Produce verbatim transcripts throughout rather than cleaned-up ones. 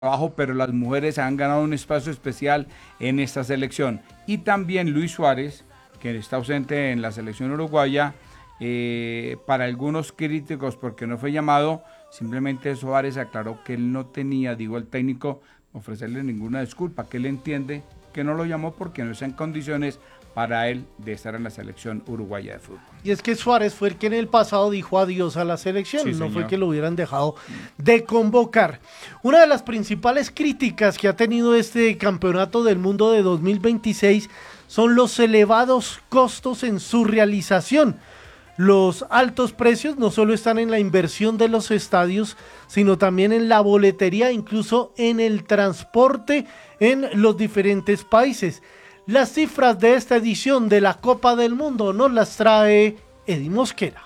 trabajo, pero las mujeres han ganado un espacio especial en esta selección. Y también Luis Suárez, que está ausente en la selección uruguaya, eh, para algunos críticos porque no fue llamado, simplemente Suárez aclaró que él no tenía, digo el técnico, ofrecerle ninguna disculpa, que él entiende que no lo llamó porque no está en condiciones para él de estar en la selección uruguaya de fútbol. Y es que Suárez fue el que en el pasado dijo adiós a la selección, sí, no señor. Fue que lo hubieran dejado de convocar. Una de las principales críticas que ha tenido este campeonato del mundo de dos mil veintiséis son los elevados costos en su realización. Los altos precios no solo están en la inversión de los estadios, sino también en la boletería, incluso en el transporte en los diferentes países. Las cifras de esta edición de la Copa del Mundo nos las trae Eddie Mosquera.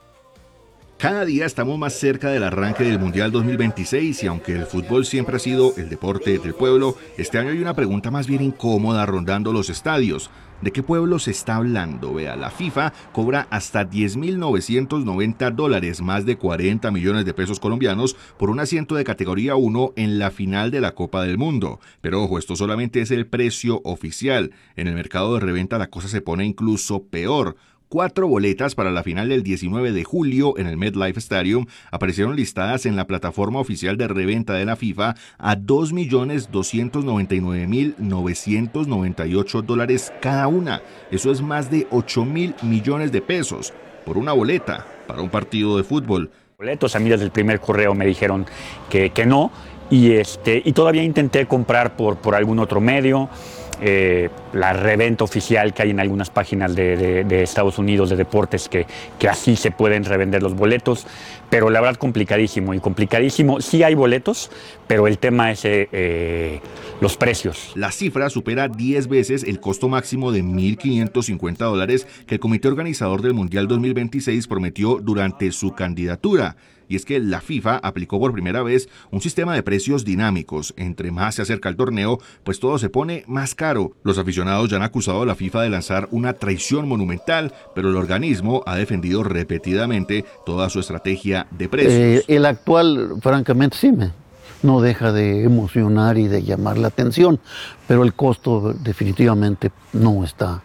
Cada día estamos más cerca del arranque del Mundial dos mil veintiséis y aunque el fútbol siempre ha sido el deporte del pueblo, este año hay una pregunta más bien incómoda rondando los estadios. ¿De qué pueblo se está hablando? Vea, la FIFA cobra hasta diez mil novecientos noventa dólares, más de cuarenta millones de pesos colombianos, por un asiento de categoría uno en la final de la Copa del Mundo. Pero ojo, esto solamente es el precio oficial. En el mercado de reventa la cosa se pone incluso peor. Cuatro boletas para la final del diecinueve de julio en el MetLife Stadium aparecieron listadas en la plataforma oficial de reventa de la FIFA a dos millones doscientos noventa y nueve mil novecientos noventa y ocho dólares cada una. Eso es más de ocho mil millones de pesos por una boleta para un partido de fútbol. Boletos, a mí desde el primer correo me dijeron que, que no y, este, y todavía intenté comprar por, por algún otro medio. Eh, la reventa oficial que hay en algunas páginas de, de, de Estados Unidos de deportes que, que así se pueden revender los boletos, pero la verdad complicadísimo y complicadísimo. Sí hay boletos, pero el tema es eh, eh, los precios. La cifra supera diez veces el costo máximo de mil quinientos cincuenta dólares que el comité organizador del Mundial dos mil veintiséis prometió durante su candidatura. Y es que la FIFA aplicó por primera vez un sistema de precios dinámicos. Entre más se acerca el torneo, pues todo se pone más caro. Los aficionados ya han acusado a la FIFA de lanzar una traición monumental, pero el organismo ha defendido repetidamente toda su estrategia de precios. Eh, el actual, francamente, sí me no deja de emocionar y de llamar la atención, pero el costo definitivamente no está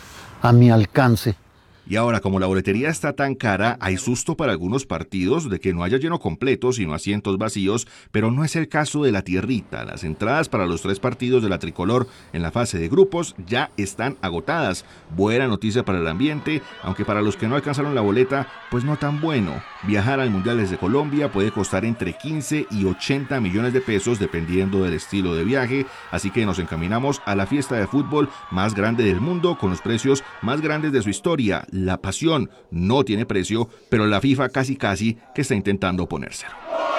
a mi alcance. Y ahora, como la boletería está tan cara, hay susto para algunos partidos de que no haya lleno completo, sino asientos vacíos, pero no es el caso de la tierrita. Las entradas para los tres partidos de la tricolor en la fase de grupos ya están agotadas. Buena noticia para el ambiente, aunque para los que no alcanzaron la boleta, pues no tan bueno. Viajar al Mundial desde Colombia puede costar entre quince y ochenta millones de pesos, dependiendo del estilo de viaje, así que nos encaminamos a la fiesta de fútbol más grande del mundo, con los precios más grandes de su historia. La pasión no tiene precio, pero la FIFA casi casi que está intentando ponérselo.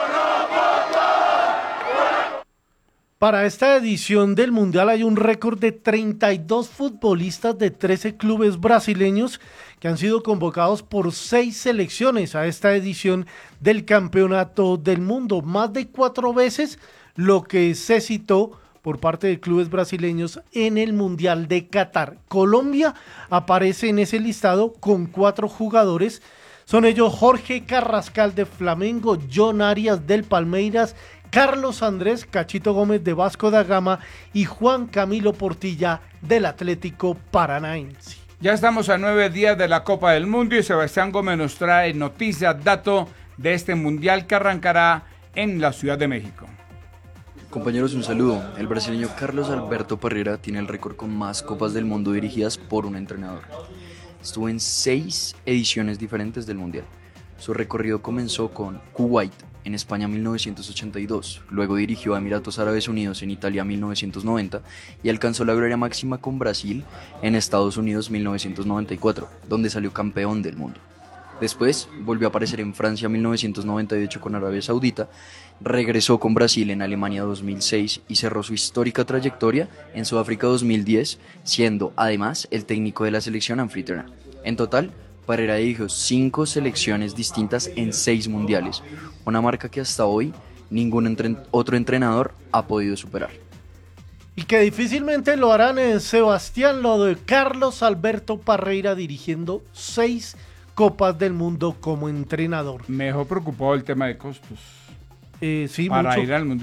Para esta edición del Mundial hay un récord de treinta y dos futbolistas de trece clubes brasileños que han sido convocados por seis selecciones a esta edición del Campeonato del Mundo. Más de cuatro veces lo que se citó por parte de clubes brasileños en el Mundial de Qatar. Colombia aparece en ese listado con cuatro jugadores. Son ellos Jorge Carrascal de Flamengo, John Arias del Palmeiras, Carlos Andrés Cachito Gómez de Vasco da Gama y Juan Camilo Portilla del Atlético Paranaense. Ya estamos a nueve días de la Copa del Mundo y Sebastián Gómez nos trae noticias, dato de este Mundial que arrancará en la Ciudad de México. Compañeros, un saludo. El brasileño Carlos Alberto Parreira tiene el récord con más Copas del Mundo dirigidas por un entrenador. Estuvo en seis ediciones diferentes del Mundial. Su recorrido comenzó con Kuwait en España mil novecientos ochenta y dos, luego dirigió a Emiratos Árabes Unidos en Italia mil novecientos noventa y alcanzó la gloria máxima con Brasil en Estados Unidos mil novecientos noventa y cuatro, donde salió campeón del mundo. Después volvió a aparecer en Francia mil novecientos noventa y ocho con Arabia Saudita, regresó con Brasil en Alemania dos mil seis y cerró su histórica trayectoria en Sudáfrica dos mil diez, siendo además el técnico de la selección anfitriona. En total, Parreira dirigió cinco selecciones distintas en seis mundiales, una marca que hasta hoy ningún entre- otro entrenador ha podido superar. Y que difícilmente lo harán en Sebastián, lo de Carlos Alberto Parreira dirigiendo seis Copas del Mundo como entrenador. Me dejó preocupado el tema de costos. Eh, sí, para mucho. ir al Mundial,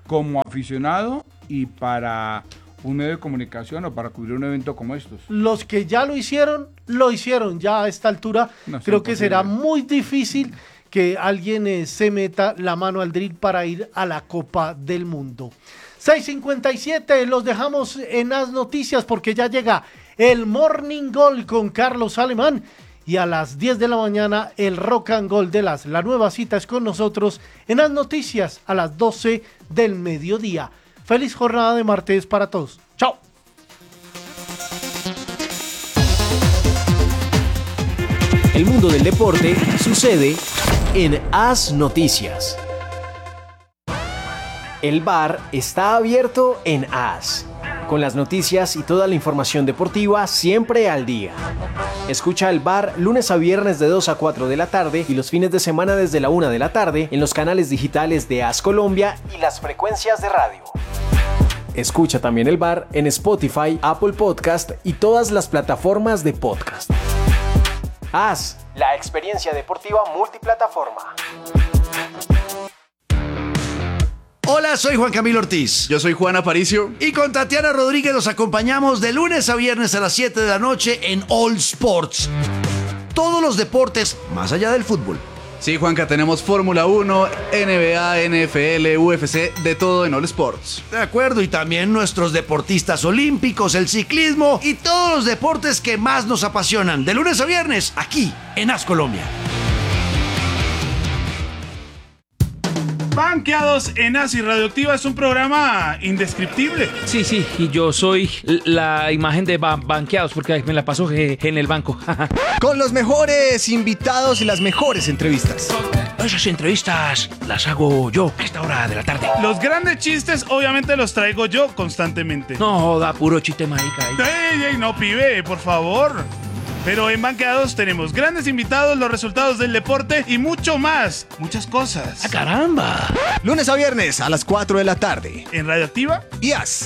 como aficionado y para un medio de comunicación o para cubrir un evento como estos. Los que ya lo hicieron, lo hicieron. Ya a esta altura No, es creo que imposible. será muy difícil que alguien eh, se meta la mano al drill para ir a la Copa del Mundo. seis cincuenta y siete, los dejamos en las noticias porque ya llega el Morning Goal con Carlos Alemán. Y a las diez de la mañana el Rock and Gold de las. La nueva cita es con nosotros en las noticias a las doce del mediodía. Feliz jornada de martes para todos. Chao. El mundo del deporte sucede en As Noticias. El bar está abierto en As, con las noticias y toda la información deportiva siempre al día. Escucha el bar lunes a viernes de dos a cuatro de la tarde y los fines de semana desde la una de la tarde en los canales digitales de As Colombia y las frecuencias de radio. Escucha también el bar en Spotify, Apple Podcast y todas las plataformas de podcast. As, la experiencia deportiva multiplataforma. Hola, soy Juan Camilo Ortiz. Yo soy Juan Aparicio. Y con Tatiana Rodríguez los acompañamos de lunes a viernes a las siete de la noche en All Sports. Todos los deportes más allá del fútbol. Sí, Juanca, tenemos Fórmula uno, N B A, N F L, U F C, de todo en All Sports. De acuerdo, y también nuestros deportistas olímpicos, el ciclismo y todos los deportes que más nos apasionan. De lunes a viernes, aquí en As Colombia. Banqueados en As y Radioactiva es un programa indescriptible. Sí, sí, y yo soy la imagen de ba- Banqueados porque me la paso je- en el banco. Con los mejores invitados y las mejores entrevistas. Esas entrevistas las hago yo a esta hora de la tarde. Los grandes chistes obviamente los traigo yo constantemente. No, da puro chiste marica. Ey, ey, no, pibe, por favor. Pero en Banqueados tenemos grandes invitados, los resultados del deporte y mucho más. Muchas cosas. ¡Ah, caramba! Lunes a viernes a las cuatro de la tarde. En Radioactiva y As.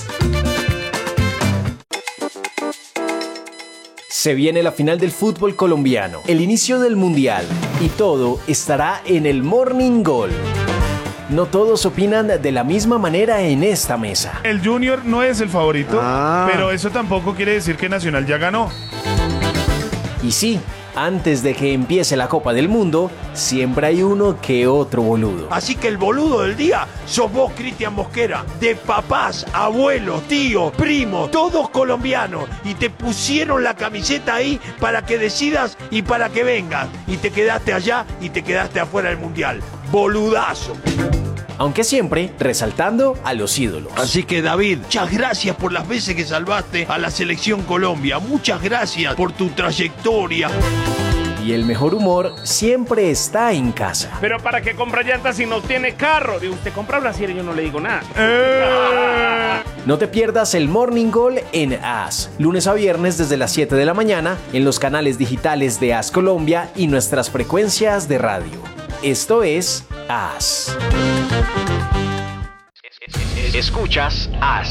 Se viene la final del fútbol colombiano, el inicio del mundial y todo estará en el Morning Goal. No todos opinan de la misma manera en esta mesa. El Junior no es el favorito, Ah. pero eso tampoco quiere decir que Nacional ya ganó. Y sí, antes de que empiece la Copa del Mundo, siempre hay uno que otro boludo. Así que el boludo del día sos vos, Cristian Mosquera. De papás, abuelos, tíos, primos, todos colombianos. Y te pusieron la camiseta ahí para que decidas y para que vengas. Y te quedaste allá y te quedaste afuera del Mundial. Boludazo. Aunque siempre resaltando a los ídolos. Así que David, muchas gracias por las veces que salvaste a la Selección Colombia. Muchas gracias por tu trayectoria. Y el mejor humor siempre está en casa. Pero ¿para qué compra llantas si no tiene carro? Digo, usted compra brasier y yo no le digo nada. Eh. No te pierdas el Morning Goal en As, lunes a viernes desde las siete de la mañana en los canales digitales de As Colombia y nuestras frecuencias de radio. Esto es As. Escuchas As.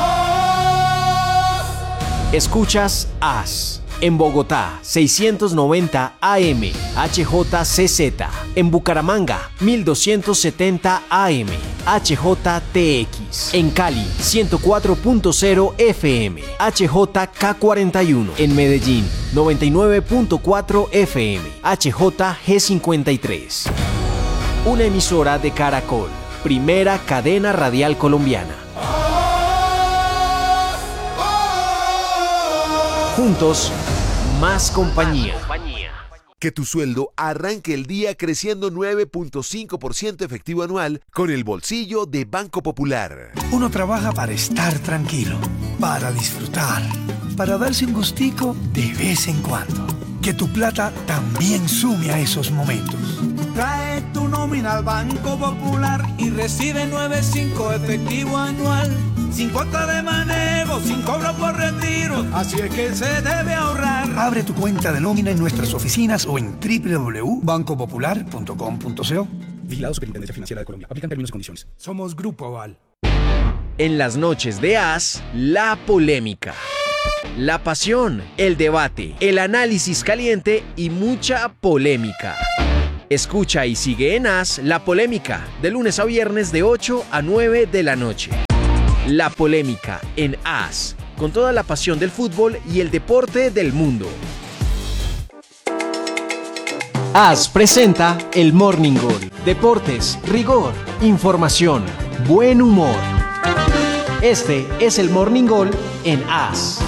Escuchas As. En Bogotá, seiscientos noventa A M, H J C Z. En Bucaramanga, mil doscientos setenta A M, H J T X. En Cali, ciento cuatro punto cero F M, H J K cuarenta y uno. En Medellín, noventa y nueve punto cuatro F M, H J G cincuenta y tres. Una emisora de Caracol, primera cadena radial colombiana. Juntos, más compañía. Que tu sueldo arranque el día creciendo nueve punto cinco por ciento efectivo anual con el bolsillo de Banco Popular. Uno trabaja para estar tranquilo, para disfrutar, para darse un gustico de vez en cuando. Que tu plata también sume a esos momentos. Trae tu nómina al Banco Popular y recibe nueve punto cinco efectivo anual. Sin cuota de manejo, sin cobro por retiro. Así es que se debe ahorrar. Abre tu cuenta de nómina en nuestras oficinas o en doble u doble u doble u punto banco popular punto com punto co. Vigilado Superintendencia Financiera de Colombia. Aplican términos y condiciones. Somos Grupo Aval. En las noches de As, la polémica, la pasión, el debate, el análisis caliente y mucha polémica. Escucha y sigue en As La Polémica, de lunes a viernes de ocho a nueve de la noche. La Polémica en As, con toda la pasión del fútbol y el deporte del mundo. As presenta el Morning Goal. Deportes, rigor, información, buen humor. Este es el Morning Goal en As.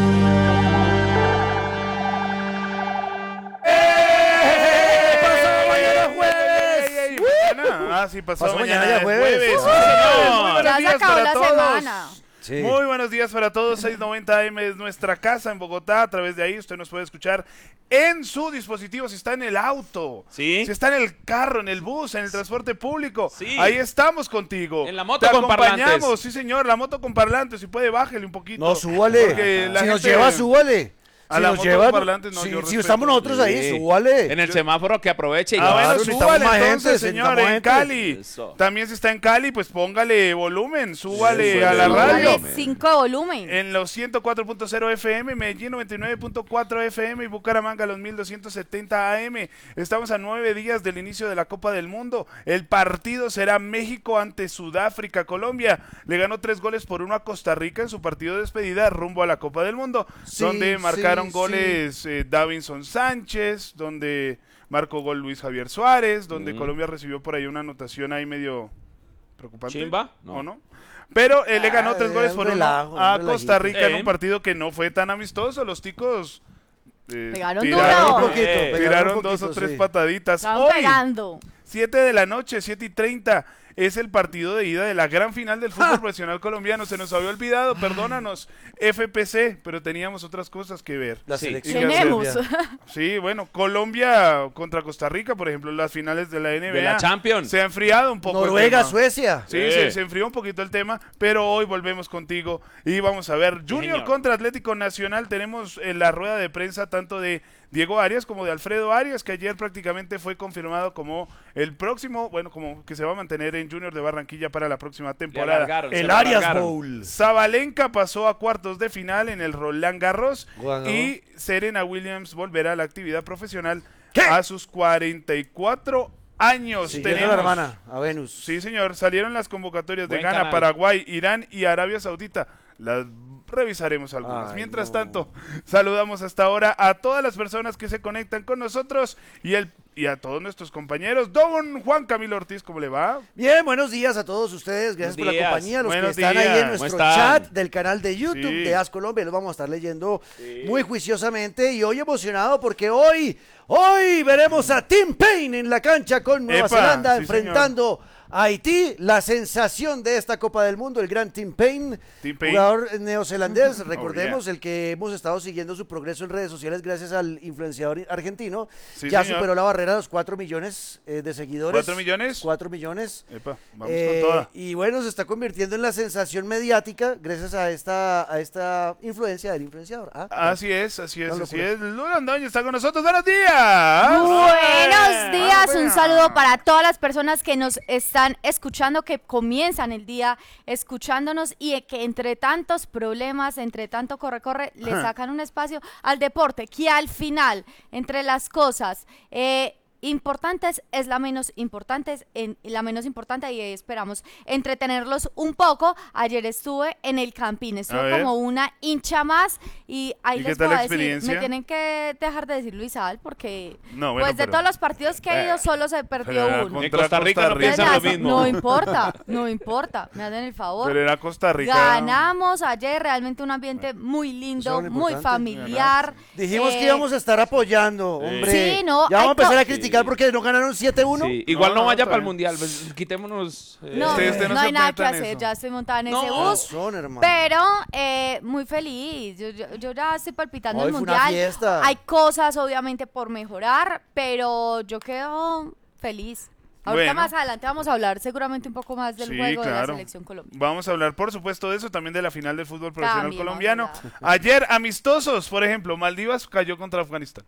Ah, sí, pasó, pasó mañana, mañana ya jueves. jueves. Uh, Sí, señor. Muy ya buenos se días acabó para la todos. semana. Sí. Muy buenos días para todos. seiscientos noventa A M es nuestra casa en Bogotá. A través de ahí usted nos puede escuchar en su dispositivo. Si está en el auto, ¿Sí? si está en el carro, en el bus, en el transporte público, Sí. ahí estamos contigo. En la moto Te con acompañamos, parlantes. sí señor, la moto con parlantes. Si puede, bájele un poquito. No, súbale. Porque la Si nos gente- lleva, súbale. A Si la nos moto lleva, con parlantes, no, si, yo si respeto. estamos nosotros ahí, Sí. súbale. En el semáforo que aproveche y Ah, lo- bueno, necesitamos súbale más gente, entonces, necesitamos señor, en gente. Cali. Eso. También si está en Cali, pues póngale volumen, súbale Eso, a la eso. radio. Póngale cinco de volumen. En los ciento cuatro punto cero F M, Medellín noventa y nueve punto cuatro F M y Bucaramanga los mil doscientos setenta A M. Estamos a nueve días del inicio de la Copa del Mundo. El partido será México ante Sudáfrica. Colombia le ganó tres goles por uno a Costa Rica en su partido de despedida rumbo a la Copa del Mundo, Sí, donde marcaron sí, goles eh, Davinson Sánchez, donde marcó gol Luis Javier Suárez, donde Mm. Colombia recibió por ahí una anotación ahí medio preocupante. ¿Chimba? ¿O no? Pero él le ganó Ah, tres goles un por relajo, uno a un Costa relajito. Rica en Eh. un partido que no fue tan amistoso. Los ticos eh, Pegaron tiraron, duro. Un poquito, eh, pegaron tiraron un dos o poquito, tres sí. pataditas. Estaban Hoy, pegando. siete de la noche, siete y treinta, es el partido de ida de la gran final del fútbol profesional colombiano. Se nos había olvidado, perdónanos, F P C, pero teníamos otras cosas que ver. La Sí. selección. Tenemos. Sí, bueno, Colombia contra Costa Rica, por ejemplo, las finales de la N B A. De la Champions. Se ha enfriado un poco el Noruega, tema. Suecia. Sí, Sí. Se, se enfrió un poquito el tema, pero hoy volvemos contigo y vamos a ver Junior señor. contra Atlético Nacional. Tenemos en la rueda de prensa tanto de Diego Arias como de Alfredo Arias, que ayer prácticamente fue confirmado como el próximo, bueno, como que se va a mantener en Junior de Barranquilla para la próxima Le temporada. alargaron, se El lo Arias alargaron. Bowl. Zabalenka pasó a cuartos de final en el Roland Garros Ganó. y Serena Williams volverá a la actividad profesional ¿Qué? a sus cuarenta y cuatro años. Siguiendo Tenemos- la hermana, a Venus. Sí, señor. Salieron las convocatorias de Buen Ghana, canal. Paraguay, Irán y Arabia Saudita. Las revisaremos algunas. Ay, Mientras no. tanto, saludamos hasta ahora a todas las personas que se conectan con nosotros y, el, y a todos nuestros compañeros. Don Juan Camilo Ortiz, ¿cómo le va? Bien, buenos días a todos ustedes. Gracias Buenos por la días. compañía. Los Buenos que están ahí días. en ¿Cómo nuestro están? chat del canal de YouTube Sí. de As Colombia. Los vamos a estar leyendo muy juiciosamente. Y hoy emocionado porque hoy, hoy veremos a Tim Payne en la cancha con Nueva Epa, Zelanda sí, enfrentando a Haití. La sensación de esta Copa del Mundo, el gran Tim Payne, Tim Payne. jugador neozelandés. Oh, Recordemos yeah. el que hemos estado siguiendo su progreso en redes sociales gracias al influenciador argentino. Sí, ya señor. superó la barrera de los cuatro millones eh, de seguidores. ¿Cuatro millones? cuatro millones. Epa, vamos Eh, con toda. y bueno, se está convirtiendo en la sensación mediática gracias a esta, a esta influencia del influenciador. Ah, Así es, así es, Una así locura. es. Lula Andoño está con nosotros. ¡Buenos días! Buenos días, Ah, un saludo para todas las personas que nos están escuchando, que comienzan el día escuchándonos y que entre tantos problemas, entre tanto corre-corre, le sacan un espacio al deporte, que al final, entre las cosas eh, importantes, es la menos importante, en, la menos importante y esperamos entretenerlos un poco. Ayer estuve en el Campín, A estuve ver. como una hincha más y ahí ¿Y qué les tal voy la a decir, experiencia? me tienen que dejar de decir Luisal porque No, bueno, pues de pero- todos los partidos que he ido Eh, solo se perdió pero era uno. contra En Costa Rica no piensan Ya, lo mismo. No importa, no importa, me hacen el favor. Pero era Costa Rica. Ganamos ayer, realmente un ambiente muy lindo, Eso es lo muy importante. familiar. Dijimos Eh, que íbamos a estar apoyando, hombre. Sí, no, Ya vamos a hay empezar co- a criticar porque no ganaron siete uno. Sí, igual no, No, no, vaya está para el bien. mundial, pues, quitémonos. eh, No, Usted- usted no no se hay nada que meta en hacer, eso. ya estoy montada en No. ese bus. Son, hermano. Pero eh, muy feliz, yo, yo, yo ya estoy palpitando Hoy el fue una mundial. fiesta. Hay cosas obviamente por mejorar, pero yo quedo feliz. Ahorita Bueno. más adelante vamos a hablar seguramente un poco más del Sí, juego de la claro. selección Colombia. Vamos a hablar, por supuesto, de eso, también de la final del fútbol profesional También vamos a colombiano. hablar. Ayer, amistosos, por ejemplo, Maldivas cayó contra Afganistán.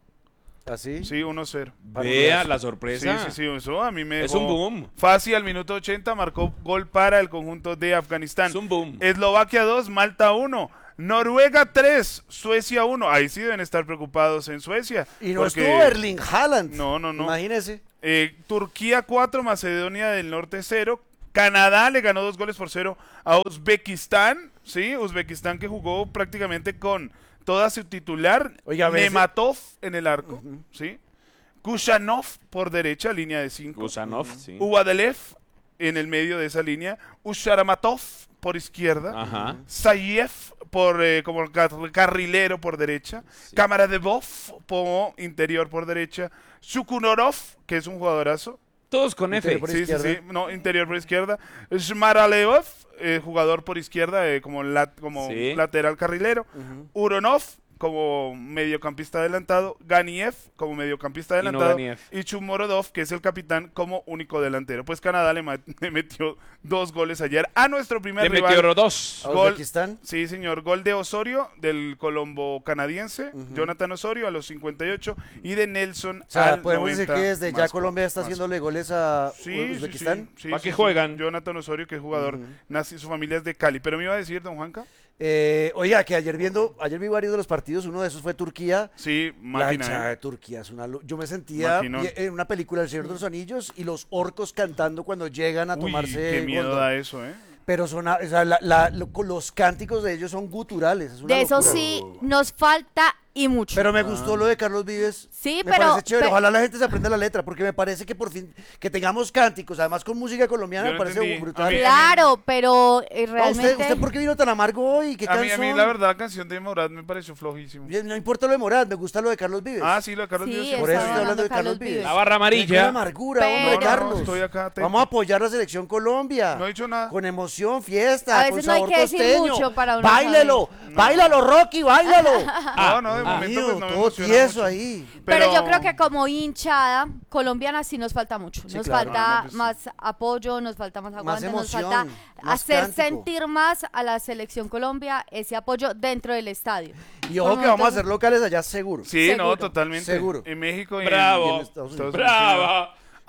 ¿Así? Sí, uno cero. Vea la sorpresa. Sí, sí, sí, eso a mí me Es dejó un boom. fácil. Al minuto ochenta marcó gol para el conjunto de Afganistán. Es un boom. Eslovaquia dos, Malta uno. Noruega tres, Suecia uno. Ahí sí deben estar preocupados en Suecia. Y no porque- estuvo Erling Haaland. No, no, no. Imagínese. Eh, Turquía cuatro, Macedonia del Norte cero. Canadá le ganó dos goles por cero a Uzbekistán, ¿sí? Uzbekistán que jugó prácticamente con toda su titular. Oiga, a veces- Nematov en el arco, ¿sí? Kushanov por derecha, línea de cinco. Kusanov, sí. Ubadelev en el medio de esa línea. Usharamatov por izquierda. Ajá. Sayev por eh, como car- carrilero por derecha. Kamaradevov como interior por derecha. Shukunorov, que es un jugadorazo. Todos con F. Sí, sí, sí, no, interior por izquierda. Shmaralevov, eh, jugador por izquierda, eh, como, lat- como Sí. lateral carrilero. Uronov, como mediocampista adelantado. Ganiev, como mediocampista Y no adelantado. Ganiev. Y Chumorodov, que es el capitán, como único delantero. Pues Canadá le, ma- le metió dos goles ayer a nuestro primer Le rival. metió dos. ¿A Gol, Uzbekistán? sí, señor. Gol de Osorio, del colombo canadiense. Jonathan Osorio a los cincuenta y ocho. Y de Nelson O sea, al podemos decir noventa, que desde ya más Colombia está más haciéndole goles a Sí, sí, Uzbekistán. sí, sí, ¿Para sí, qué sí. juegan? Jonathan Osorio, que es jugador, nace, su familia es de Cali. Pero me iba a decir, don Juanca. Eh, oiga, que ayer viendo, ayer vi varios de los partidos, uno de esos fue Turquía. Sí, La máquina. hinchada ¿eh? de Turquía es una... lu- Yo me sentía Maquinón. vi- en una película El Señor de los Anillos y los orcos cantando cuando llegan a Uy, tomarse qué miedo Gondor. da eso, ¿eh? Pero son, a- o sea, la- la- lo- los cánticos de ellos son guturales. es una De eso locura. sí nos falta y mucho. Pero me gustó lo de Carlos Vives. Sí, me pero- parece chévere. pe- Ojalá la gente se aprenda la letra, porque me parece que por fin que tengamos cánticos, además con música colombiana, Yo me no parece entendí. brutal. A mí- Claro, pero eh, No, realmente... ¿usted, ¿Usted por qué vino tan amargo hoy? ¿Qué A mí, a canción? mí, la verdad, la canción de Morat me pareció flojísimo. Bien, no importa lo de Morad, me gusta lo de Carlos Vives. Ah, sí, lo de Carlos Sí, Vives. Por eso estaba estoy hablando de Carlos Carlos Vives. Vives. La barra amarilla. Qué amargura, hombre, Pero- Carlos. No, estoy acá atento. Vamos a apoyar la selección Colombia. No he dicho nada. Con emoción, fiesta, A con veces no hay sabor que decir costeño. mucho para uno Báilelo, báilalo, Rocky, báilalo. No, no, de momento Mío, pues, no me todo emociona tieso mucho. ahí. Pero, yo creo que como hinchada colombiana sí nos falta mucho. Sí, nos claro. falta Ah, no, pues sí. más apoyo, nos falta más aguante, nos emoción, falta más hacer cántico. sentir más a la selección Colombia ese apoyo dentro del estadio. Y ojo Por que vamos a momentos- hacer locales allá seguro. Sí, Seguro. no, totalmente. Seguro. En México y en- Bravo. y en Estados Unidos. Bravo.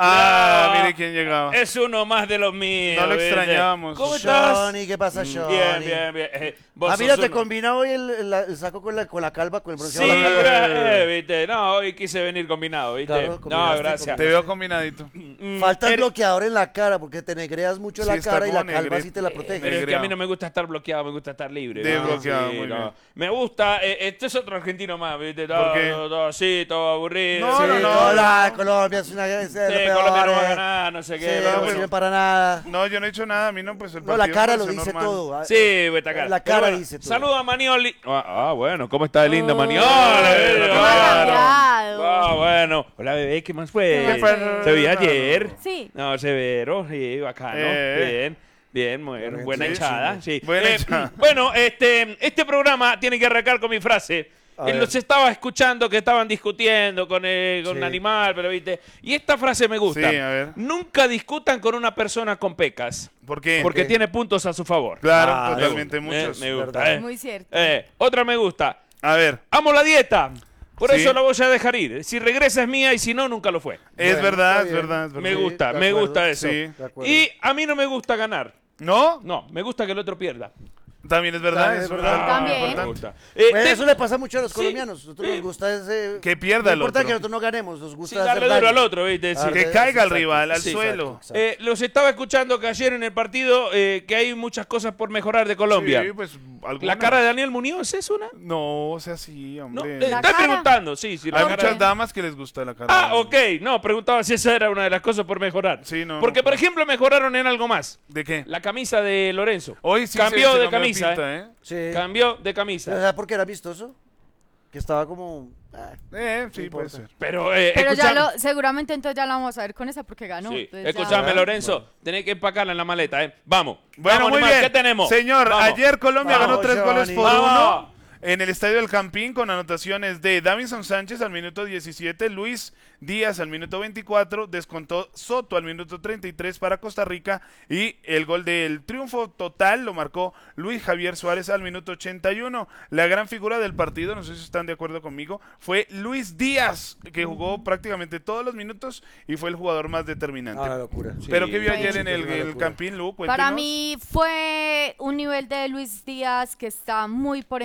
Ah, Bravo. mire quién llegaba. Es uno más de los míos. No lo ¿viste? extrañábamos. ¿Cómo estás? Johnny, ¿qué pasa, Johnny? Bien, bien, bien. Eh, vos Ah, mira, sos te uno. combina hoy el, el- el saco con la, con la calva, con el Sí, bronceado. de la calva. gra- eh, viste. No, hoy quise venir combinado, viste. Claro, no, combinaste, gracias. Te veo combinadito. Mm, Falta el er- bloqueador en la cara, porque te negreas mucho Sí, la está cara y la como calva negre- sí te la Pero protege. es que a mí no me gusta estar bloqueado, me gusta estar libre. De ¿no? bloqueado, Sí, muy no. bien. Me gusta, eh, este es otro argentino más, ¿viste? Todo, ¿Por qué? todo, todo así, todo aburrido. No, Sí, no, no, hola, Colombia es una... Es Sí, lo peor, Colombia no va a eh. ganar, no sé Sí, qué. pero no bueno. sirve para nada. No, yo no he hecho nada. A mí no, pues el No, la partido cara me lo pareció dice normal. todo. Ah, Sí, vete acá. La Pero cara bueno, dice todo. Saluda a Manioli. Ah, ah, bueno, ¿cómo está el lindo Oh, Manioli? pero ¿Cómo ha cambiado? Ah, bueno. Hola, bebé, ¿qué más fue? ¿Qué fue? ¿Se vio ayer? Sí. No, severo, sí, bacano. Eh. Bien. Bien, bueno, Bien, buena sí, hinchada, sí. Buena Eh, hinchada. Bueno, este, este programa tiene que arrancar con mi frase. A Eh, ver. Los estaba escuchando que estaban discutiendo con, eh, con Sí. un animal, pero viste. Y esta frase me gusta. Sí, a ver. Nunca discutan con una persona con pecas. ¿Por qué? Porque qué? tiene puntos a su favor. Claro, Ah, totalmente, Me- muchos. Me, gusta, verdad. eh. Muy cierto. Eh, otra me gusta. A ver, Amo la dieta. Por Sí. eso la voy a dejar ir. Si regresa es mía y si no, nunca lo fue. es Bueno, verdad, está es bien. verdad, es verdad. Me Sí, gusta, de me acuerdo. gusta eso. Sí. De acuerdo. Y a mí no me gusta ganar. ¿No? No, me gusta que el otro pierda. También es verdad. También es es verdad. También. Me importante. gusta. Eh, Pues de- eso le pasa mucho a los Sí. colombianos. A nosotros nos gusta ese... Que pierda No el importa otro. que nosotros no ganemos, nos sí, gusta darle hacer duro daño. al otro, ¿viste? Sí. Ah, Que Exacto, caiga al exacto. rival, al Sí, suelo. exacto, exacto. Eh, los estaba escuchando que ayer en el partido eh, que hay muchas cosas por mejorar de Colombia. Sí, pues, ¿La algunas. cara de Daniel Muñoz es una? No, o sea, sí, No, hombre. eh, ¿La estoy cara? preguntando, sí, sí. la Hay cara- muchas damas que les gusta la cara. Ah, de- ok. No, preguntaba si esa era una de las cosas por mejorar. Sí, no, Porque, no, por claro. ejemplo, mejoraron en algo más. ¿De qué? La camisa de Lorenzo. Hoy sí Cambió se- se de cambió camisa, pinta, ¿eh? ¿eh? Sí. Cambió de camisa. ¿Sabes por qué era vistoso? Que estaba como... ah, Eh, sí, No puede importa. ser. Pero, eh, Pero ya escuchame- lo, seguramente entonces ya la vamos a ver con esa porque ganó. Sí. Entonces ya- Escuchame, Lorenzo. Tenés que empacarla en la maleta, ¿eh? Vamos. Bueno, Vamos, muy animal, bien. ¿qué tenemos? Señor, Vamos. ayer Colombia Vamos, ganó tres Johnny. goles por Vamos. uno en el Estadio del Campín con anotaciones de Davinson Sánchez al minuto diecisiete, Luis Díaz al minuto veinticuatro, descontó Soto al minuto treinta y tres para Costa Rica y el gol del triunfo total lo marcó Luis Javier Suárez al minuto ochenta y uno. La gran figura del partido, no sé si están de acuerdo conmigo, fue Luis Díaz, que jugó prácticamente todos los minutos y fue el jugador más determinante. Ah, una locura. Pero ¿qué vio Sí. ayer en el, Sí, una el locura. Campín, Lu? Para Cuéntenos. mí fue un nivel de Luis Díaz que está muy por encima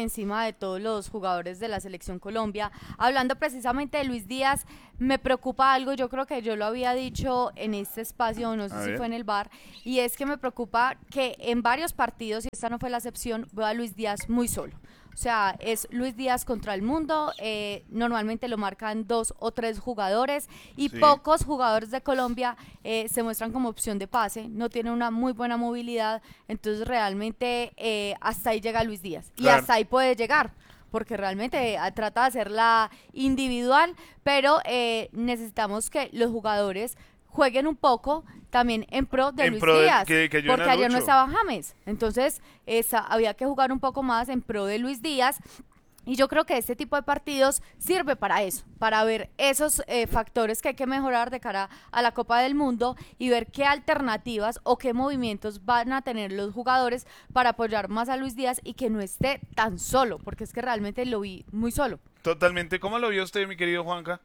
de todos los jugadores de la Selección Colombia. Hablando precisamente de Luis Díaz, me preocupa algo, yo creo que yo lo había dicho en este espacio, no sé A si ver. fue en el bar, y es que me preocupa que en varios partidos, y esta no fue la excepción, veo a Luis Díaz muy solo. O sea, es Luis Díaz contra el mundo, eh, normalmente lo marcan dos o tres jugadores y Sí. pocos jugadores de Colombia eh, se muestran como opción de pase, no tienen una muy buena movilidad, entonces realmente eh, hasta ahí llega Luis Díaz y Claro. hasta ahí puede llegar. Porque realmente eh, trata de hacerla individual, pero eh, necesitamos que los jugadores jueguen un poco también en pro de En Luis pro de- Díaz, que- que ayuden porque a ayer no Lucho. estaba James, entonces esa, había que jugar un poco más en pro de Luis Díaz. Y yo creo que este tipo de partidos sirve para eso, para ver esos eh, factores que hay que mejorar de cara a la Copa del Mundo y ver qué alternativas o qué movimientos van a tener los jugadores para apoyar más a Luis Díaz y que no esté tan solo, porque es que realmente lo vi muy solo. Totalmente. ¿Cómo lo vio usted, mi querido Juanca?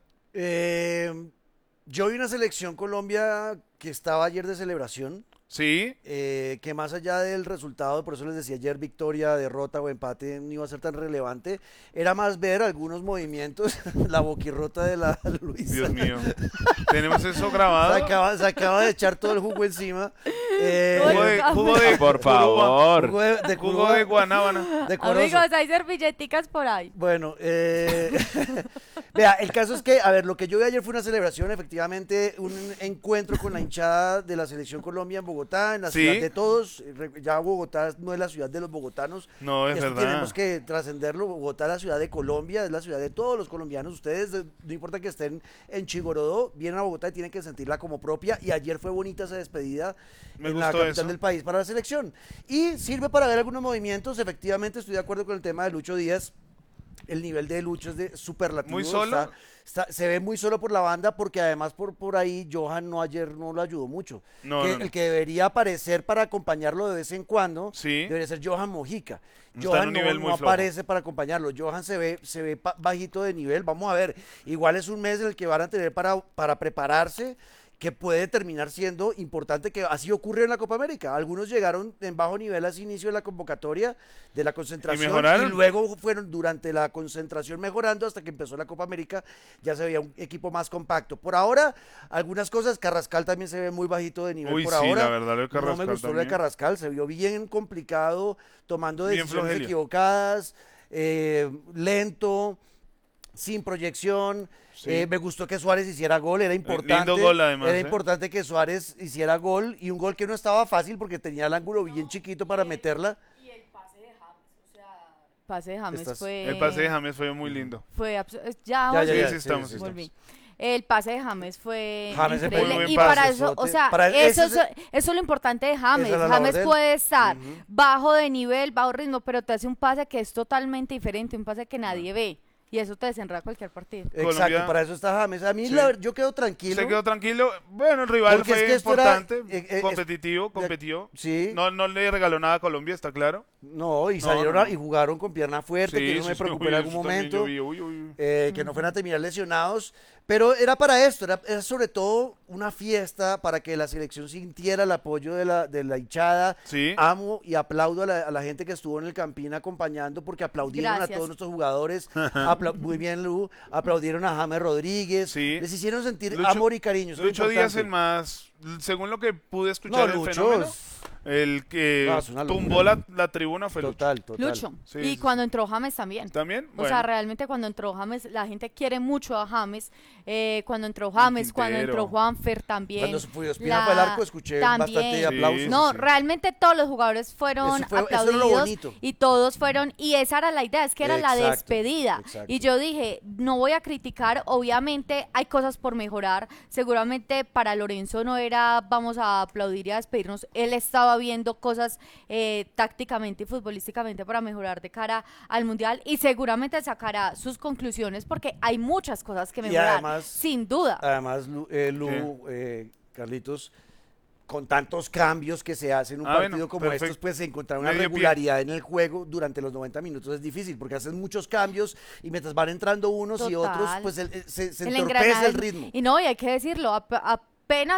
Eh, yo vi una selección Colombia que estaba ayer de celebración. Sí. Eh, que más allá del resultado, por eso les decía ayer, victoria, derrota o empate, no iba a ser tan relevante. Era más ver algunos movimientos, la boquirrota de la Luisa. Dios mío. ¿Tenemos eso grabado? Se acaba, se acaba de echar todo el jugo encima. Eh, Jugo de- jugo de- Por favor. Jugo de, de Jugo Curuba, de guanábana. de Corozo. Amigos, hay servilleticas por ahí. Bueno, eh, vea, el caso es que, a ver, lo que yo vi ayer fue una celebración, efectivamente, un encuentro con la hinchada de la Selección Colombia en Bogotá, en la Sí. ciudad de todos. Re- Ya Bogotá no es la ciudad de los bogotanos. No, es Esto verdad. tenemos que trascenderlo. Bogotá es la ciudad de Colombia, es la ciudad de todos los colombianos. Ustedes, de- no importa que estén en Chigorodó, vienen a Bogotá y tienen que sentirla como propia. Y ayer fue bonita esa despedida Me en la gustó capital eso. del país para la selección. Y sirve para ver algunos movimientos. Efectivamente, estoy de acuerdo con el tema de Lucho Díaz. El nivel de Lucho es de superlativo. ¿Muy solo? está- está- se ve muy solo por la banda porque además por, por ahí Johan no ayer no lo ayudó mucho. No, Que no, no. El que debería aparecer para acompañarlo de vez en cuando Sí. debería ser Johan Mojica. Está en Johan un no, nivel no muy flojo. aparece para acompañarlo. Johan se ve, se ve pa- bajito de nivel. Vamos a ver. Igual es un mes en el que van a tener para, para prepararse, que puede terminar siendo importante, que así ocurre en la Copa América. Algunos llegaron en bajo nivel a ese inicio de la convocatoria, de la concentración, mejoraron? y luego fueron durante la concentración mejorando hasta que empezó la Copa América, ya se veía un equipo más compacto. Por ahora, algunas cosas, Carrascal también se ve muy bajito de nivel Uy, por sí, ahora. la verdad, lo de No me Carrascal gustó lo de también. Carrascal, se vio bien complicado, tomando Bien decisiones flojelio. equivocadas, eh, lento, sin proyección. Sí. Eh, me gustó que Suárez hiciera gol, era importante. lindo gol, además, Era ¿eh? importante que Suárez hiciera gol y un gol que no estaba fácil porque tenía el ángulo bien chiquito para meterla. Pase de James Estás- fue... El pase de James fue muy lindo. Fue abs- ya, Ya, volví. ya, ya, sí, estamos, sí, Volví. El pase de James fue James se increíble. pegó un Y buen para pase, eso, o Sote. sea, Para- eso, ese es- es- eso es lo importante de James. Esa es la labor James de él. puede estar Ujú. bajo de nivel, bajo ritmo, pero te hace un pase que es totalmente diferente, un pase que nadie ve. Y eso te desenreda cualquier partido. Exacto, Colombia- para eso está James. A mí, Sí. la ver- yo quedo tranquilo. ¿Se quedó tranquilo? Bueno, el rival Porque es fue que esto era- importante, eh, eh, competitivo, es- competió. Sí. No, no le regaló nada a Colombia, está claro. No, y No, salieron no, a- no. y jugaron con pierna fuerte, Sí, que no sí, me sí, preocupé uy, en algún eso también momento. yo vi, uy, uy. eh, que no fueran a terminar lesionados, pero era para esto, era, era sobre todo una fiesta para que la selección sintiera el apoyo de la, de la hinchada. Sí. Amo y aplaudo a la, a la gente que estuvo en el Campín acompañando porque aplaudieron Gracias. a todos nuestros jugadores. Apla- muy bien, Lu. Aplaudieron a James Rodríguez. Sí. Les hicieron sentir Lucho- amor y cariño. eso es Lucho Díaz importante. el más, según lo que pude escuchar No, el Lucho fenómeno, es- el que No, es una tumbó locura. la, la tribuna fue Lucho. Total, total. Lucho. Sí, y sí, cuando entró James también. ¿También? O Bueno. sea, realmente cuando entró James, la gente quiere mucho a James. eh, cuando entró James, cuando Quintero. entró Juanfer también. Cuando se fue Ospina para el arco, escuché bastante Sí, aplausos. sí, No, sí. realmente todos los jugadores fueron Eso fue- eso era lo aplaudidos bonito. y todos fueron, y esa era la idea, es que era la Exacto, despedida. exacto. Y yo dije, no voy a criticar, obviamente hay cosas por mejorar, seguramente para Lorenzo no era vamos a aplaudir y a despedirnos, él estaba viendo cosas eh, tácticamente y futbolísticamente para mejorar de cara al Mundial y seguramente sacará sus conclusiones porque hay muchas cosas que Y mejorar, además- sin duda. Además, Lu, eh, Lu, eh, Carlitos, con tantos cambios que se hacen en un Ah, partido bueno, como perfecto. estos, pues encontrar una Medio pie. regularidad en el juego durante los noventa minutos es difícil, porque hacen muchos cambios y mientras van entrando unos y Total. otros, pues el- el- se, se El entorpece engranaje- el ritmo. Y no, y hay que decirlo, ap- apenas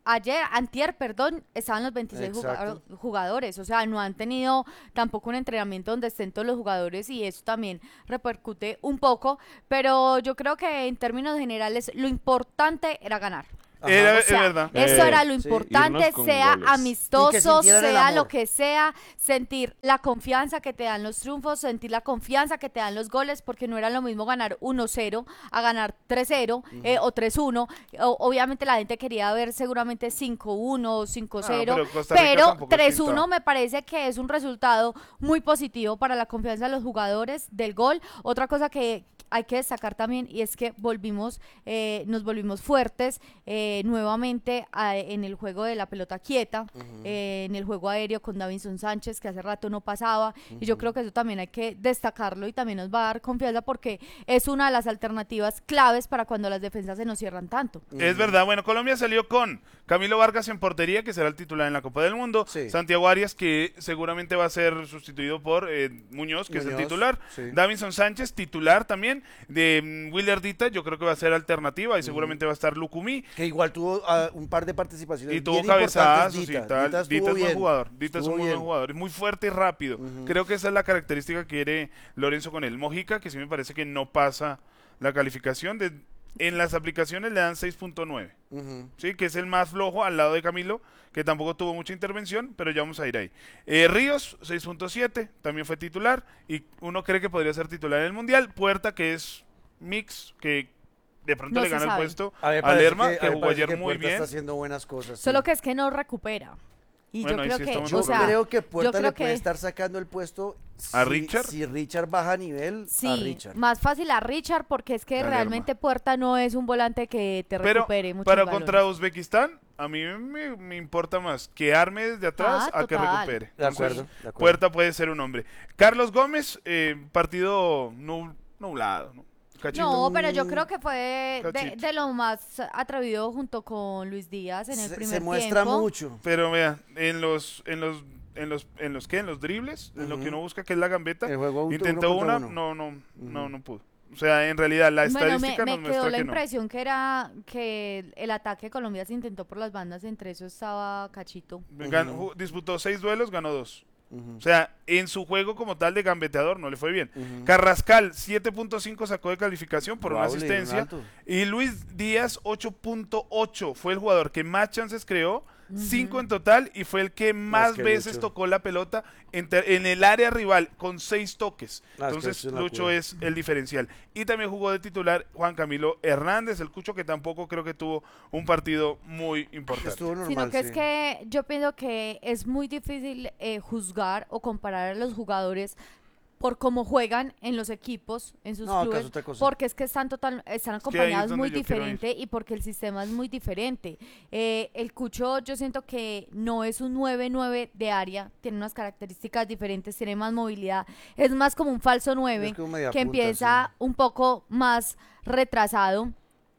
ayer, antier, perdón, estaban los veintiséis Exacto. juga- jugadores, o sea, no han tenido tampoco un entrenamiento donde estén todos los jugadores y eso también repercute un poco, pero yo creo que en términos generales lo importante era ganar. Era- O es sea, verdad. Eso Eh, era lo sí, importante, irnos con sea goles. Y amistoso, que sintieran el sea amor. lo que sea, sentir la confianza que te dan los triunfos, sentir la confianza que te dan los goles, porque no era lo mismo ganar uno cero a ganar tres cero eh, o tres uno. O- obviamente la gente quería ver seguramente cinco uno o cinco cero, Ah, pero Costa Rica pero tampoco es tres uno pintado. me parece que es un resultado muy positivo para la confianza de los jugadores del gol. Otra cosa que hay que destacar también y es que volvimos, eh, nos volvimos fuertes eh, nuevamente a- en el juego de la pelota quieta, eh, en el juego aéreo con Davinson Sánchez, que hace rato no pasaba, y yo creo que eso también hay que destacarlo y también nos va a dar confianza porque es una de las alternativas claves para cuando las defensas se nos cierran tanto. Es verdad, bueno, Colombia salió con Camilo Vargas en portería, que será el titular en la Copa del Mundo, Santiago Arias, que seguramente va a ser sustituido por eh, Muñoz, que es el Muñoz, titular, sí. Davinson Sánchez, titular también, de mm, Willer Dita, yo creo que va a ser alternativa, y seguramente va a estar Lucumí, Que igual tuvo ah, un par de participaciones y tuvo bien importantes, cabezazos y Dita. tal. Dita Dita, estuvo es buen bien. jugador. Dita es Estuvo un muy bien. buen jugador. Es muy fuerte y rápido. Creo que esa es la característica que quiere Lorenzo con él. Mojica, que sí me parece que no pasa la calificación. De, en las aplicaciones le dan seis punto nueve. Ujú. Sí, que es el más flojo al lado de Camilo, que tampoco tuvo mucha intervención, pero ya vamos a ir ahí. Eh, Ríos, seis punto siete, también fue titular. Y uno cree que podría ser titular en el Mundial. Puerta, que es mix, que de pronto No le se gana el sabe. puesto A mí me a parece Lerma, que- a que mí me jugó parece ayer que muy Puerta bien. está haciendo buenas cosas. sí. Solo que es que no recupera. Y Bueno, yo ahí creo sí que, estamos Yo o sea, creo que Puerta yo le creo puede que estar sacando el puesto ¿A si- Richard? Si Richard baja a nivel, a sí, Richard. más fácil a Richard porque es que Galerma. realmente Puerta no es un volante que te Pero recupere muchos para balones. contra Uzbekistán, a mí me, me importa más que arme desde atrás Ah, a que total. recupere. De Entonces, acuerdo, de acuerdo. Puerta puede ser un hombre. Carlos Gómez, eh, partido nub- nublado. ¿no? Cachito. No, pero yo creo que fue de, Cachito. de lo más atrevido junto con Luis Díaz en el Se, primer se muestra tiempo. mucho. Pero vea, en los, en los, en los, en los qué, en los dribles, en lo que uno busca que es la gambeta, El juego uno intentó contra una, uno. no, no, no, no pudo. O sea, en realidad la Bueno, estadística me, nos me quedó muestra la que no. impresión que era que el ataque de Colombia se intentó por las bandas, entre eso estaba Cachito. Gan- ju- Disputó seis duelos, ganó dos. O sea, en su juego como tal de gambeteador no le fue bien. Carrascal, siete punto cinco sacó de calificación por una Wow, le dieron asistencia. alto. Y Luis Díaz, ocho punto ocho. Fue el jugador que más chances creó, cinco en total, y fue el que más que veces Lucho. tocó la pelota en, te- en el área rival, con seis toques. Ah, es que Entonces, es una Lucho locura. es el diferencial. Y también jugó de titular Juan Camilo Hernández, el Cucho, que tampoco creo que tuvo un partido muy importante. Estuvo normal, Sino que sí. es que yo pienso que es muy difícil eh, juzgar o comparar a los jugadores por cómo juegan en los equipos, en sus No, acá es clubes, otra cosa. porque es que están total, están que ahí es acompañados donde muy yo quiero ir. diferente y porque el sistema es muy diferente. Eh, el Cucho yo siento que no es un nueve nueve de área, tiene unas características diferentes, tiene más movilidad, es más como un falso nueve Es como media que punta, empieza un poco más retrasado.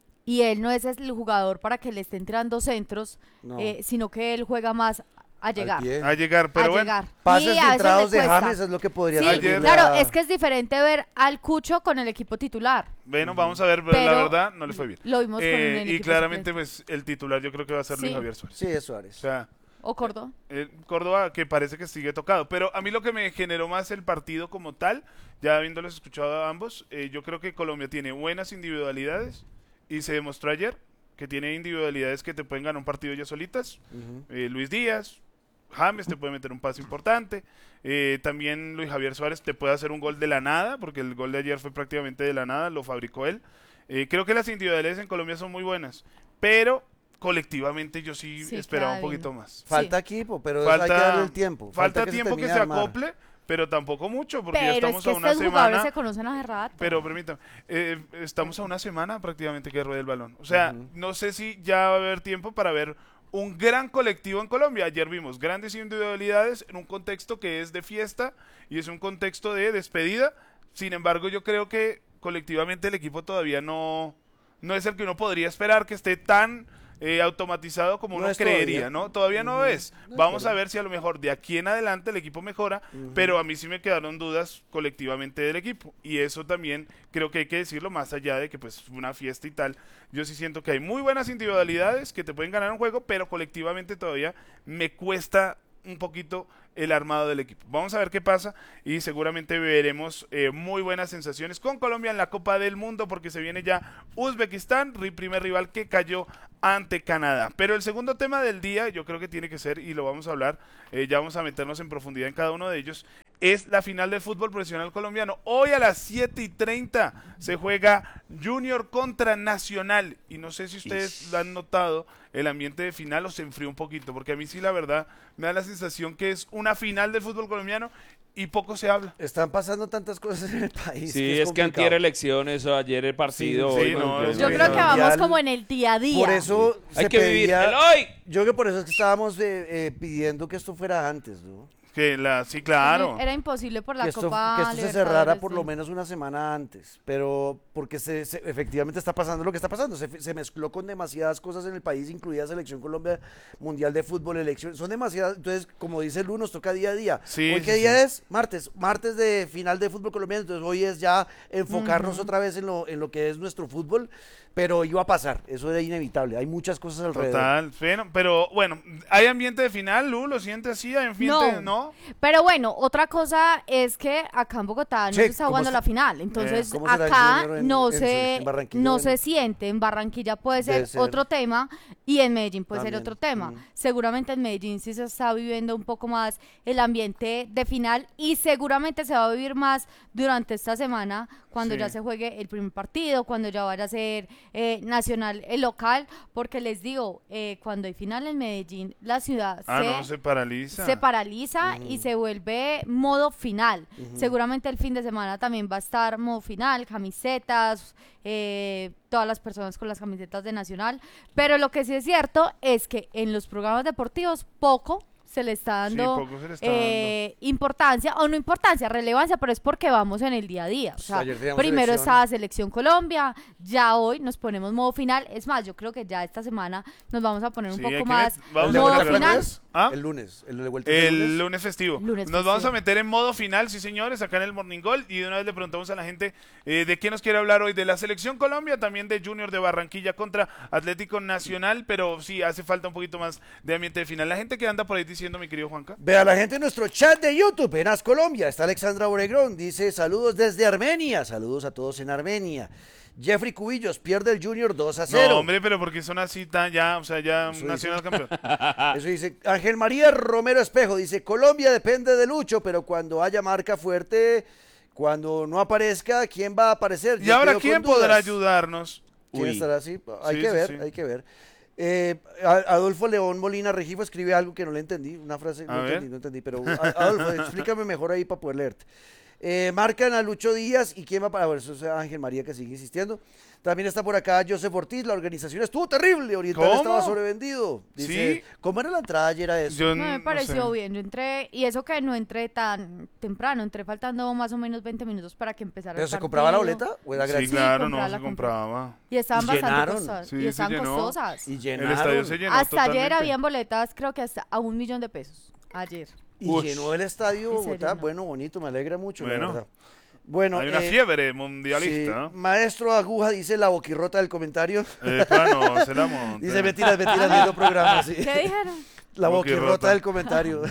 Y él no es el jugador para que le estén tirando centros, No. eh, sino que él juega más a llegar. pie. A llegar, pero a bueno. llegar. Pases Y a veces filtrados le de cuesta. James es lo que podría Sí, ser. claro, es que es diferente ver al Cucho con el equipo titular. Bueno, vamos a ver, pero la Pero verdad no le fue bien. lo vimos con Eh, el y equipo claramente pues el titular yo creo que va a ser Luis Sí. Javier Suárez. Sí, es Suárez. O sea, O Córdoba. eh, Córdoba que parece que sigue tocado, pero a mí lo que me generó más el partido como tal, ya habiéndolos escuchado a ambos, eh, yo creo que Colombia tiene buenas individualidades y se demostró ayer que tiene individualidades que te pueden ganar un partido ya solitas. Eh, Luis Díaz, James te puede meter un pase importante. Eh, también Luis Javier Suárez te puede hacer un gol de la nada, porque el gol de ayer fue prácticamente de la nada, lo fabricó él. Eh, creo que las individualidades en Colombia son muy buenas, pero colectivamente yo sí, Sí, esperaba queda un poquito bien. más. Falta equipo, pero hay que darle el tiempo. Falta que se tiempo que termine se de armar. acople, pero tampoco mucho, porque ya Pero estamos es que a una estos jugadores semana. se conocen hace rato. Pero permítame, eh, estamos a una semana prácticamente que ruede el balón. O sea, no sé si ya va a haber tiempo para ver un gran colectivo en Colombia. Ayer vimos grandes individualidades en un contexto que es de fiesta y es un contexto de despedida. Sin embargo, yo creo que colectivamente el equipo todavía no, no es el que uno podría esperar que esté tan eh, automatizado como No uno es creería, todavía. ¿no? Todavía no Ujú. es. No es Vamos a verdad. ver si a lo mejor de aquí en adelante el equipo mejora, Ujú. pero a mí sí me quedaron dudas colectivamente del equipo. Y eso también creo que hay que decirlo, más allá de que pues fue una fiesta y tal. Yo sí siento que hay muy buenas individualidades que te pueden ganar un juego, pero colectivamente todavía me cuesta un poquito el armado del equipo. Vamos a ver qué pasa y seguramente veremos eh, muy buenas sensaciones con Colombia en la Copa del Mundo, porque se viene ya Uzbekistán, ri- primer rival que cayó ante Canadá. Pero el segundo tema del día, yo creo que tiene que ser, y lo vamos a hablar, eh, ya vamos a meternos en profundidad en cada uno de ellos, es la final del fútbol profesional colombiano. Hoy a las siete y treinta se juega Junior contra Nacional, y no sé si ustedes lo han notado, el ambiente de final o se enfrió un poquito, porque a mí sí la verdad me da la sensación que es una final del fútbol colombiano y poco se habla. Están pasando tantas cosas en el país. Sí, que es, es, que antier complicado. elecciones, o ayer el partido. Sí, hoy sí, con- no, con- es Yo muy creo que vamos mundial. como en el día a día. Por eso Hay se que vivir pedía- el hoy. Yo creo que por eso es que estábamos eh, eh, pidiendo que esto fuera antes, ¿no? Que la, sí, claro. Era imposible por la que esto, Copa que esto se Libertadores, cerrara por sí. lo menos una semana antes, pero porque se, se- efectivamente está pasando lo que está pasando, se, se mezcló con demasiadas cosas en el país, incluida Selección Colombia, Mundial de Fútbol, elección, son demasiadas, entonces como dice Lu, nos toca día a día. Sí, ¿Hoy sí, qué día sí. es? Martes, martes de final de fútbol colombiano, entonces hoy es ya enfocarnos Ujú. otra vez en lo, en lo que es nuestro fútbol, pero iba a pasar, eso era inevitable, hay muchas cosas alrededor. Total, bueno, pero bueno, ¿hay ambiente de final, Lu? ¿Lo siente así? ¿Hay ambiente? No. ¿No? Pero bueno, otra cosa es que acá en Bogotá no Sí, se está ¿cómo jugando está? la final, entonces ¿cómo será el acá Junior en- no en- se en Barranquilla, no en- se siente, en Barranquilla puede ser, Debe ser. otro tema y en Medellín puede ser También, otro tema. mm. Seguramente en Medellín sí se está viviendo un poco más el ambiente de final y seguramente se va a vivir más durante esta semana cuando Sí. ya se juegue el primer partido, cuando ya vaya a ser eh, nacional el local, porque les digo, eh, cuando hay final en Medellín, la ciudad Ah, se no, se paraliza. se paraliza y se vuelve modo final. Ujú. Seguramente el fin de semana también va a estar modo final, camisetas, eh, todas las personas con las camisetas de Nacional. Pero lo que sí es cierto es que en los programas deportivos poco se le está Sí, dando, poco se le está eh, importancia, o no importancia, relevancia, pero es porque vamos en el día a día. O sea, Ayer teníamos primero selección. estaba Selección Colombia, ya hoy nos ponemos modo final. Es más, yo creo que ya esta semana nos vamos a poner un Sí, hay poco que más met- vamos ¿El de a modo vuelta meter- final. cuándo es? ¿Ah? El lunes, el de vuelta es El lunes. lunes festivo. Lunes Nos vamos a festivo. meter en modo final, sí señores, acá en el Morning Gold. Y de una vez le preguntamos a la gente eh, de qué nos quiere hablar hoy. De la Selección Colombia, también de Junior de Barranquilla contra Atlético Nacional. Pero sí, hace falta un poquito más de ambiente de final. La gente que anda por ahí diciendo, mi querido Juanca. Vea la gente en nuestro chat de YouTube, en As Colombia, está Alexandra Obregrón, dice saludos desde Armenia, saludos a todos en Armenia. Jeffrey Cubillos, pierde el Junior dos a cero. No, hombre, pero porque son así tan ya, o sea, ya Eso Nacional dice. campeón. Eso dice Ángel María Romero Espejo, dice Colombia depende de Lucho, pero cuando haya marca fuerte, cuando no aparezca, ¿quién va a aparecer? ¿Y Yo ahora quedo con quién podrá dudas. ayudarnos? ¿Quién Uy. estará así? Hay Sí, que sí, ver, sí. hay que ver. Eh, A- Adolfo León Molina Regifo escribe algo que no le entendí, una frase, A no ver. entendí, no entendí, pero a- Adolfo, explícame mejor ahí para poder leerte. Eh, marcan a Lucho Díaz y quién va para... Bueno, eso es Ángel María que sigue insistiendo. También está por acá Joseph Ortiz, la organización estuvo terrible, Oriental ¿Cómo? estaba sobrevendido. Dice, ¿Sí? ¿cómo era la entrada ayer a eso? Yo No me no pareció sé. bien, yo entré, y eso que no entré tan temprano, entré faltando más o menos veinte minutos para que empezara ¿Pero el se partido. compraba la boleta o era Sí, gratis? claro, compraba, no, la se compré. compraba. Y estaban Y bastante llenaron. costosas. Sí, y se estaban llenó. costosas. Y El llenaron. estadio se llenó Hasta ayer totalmente. habían boletas, creo que hasta a un millón de pesos. Ayer. Y Ush. llenó el estadio Y se Bogotá. llenó. Bueno, bonito, me alegra mucho, la Bueno. verdad. Bueno, Hay una eh, fiebre sí, mundialista. Maestro Aguja dice la boquirrota del comentario. Eh, no, se la monta. Dice mentiras, mentiras, viendo programas. Sí. ¿Qué dijeron? La boquirrota, Boquirrota. del comentario.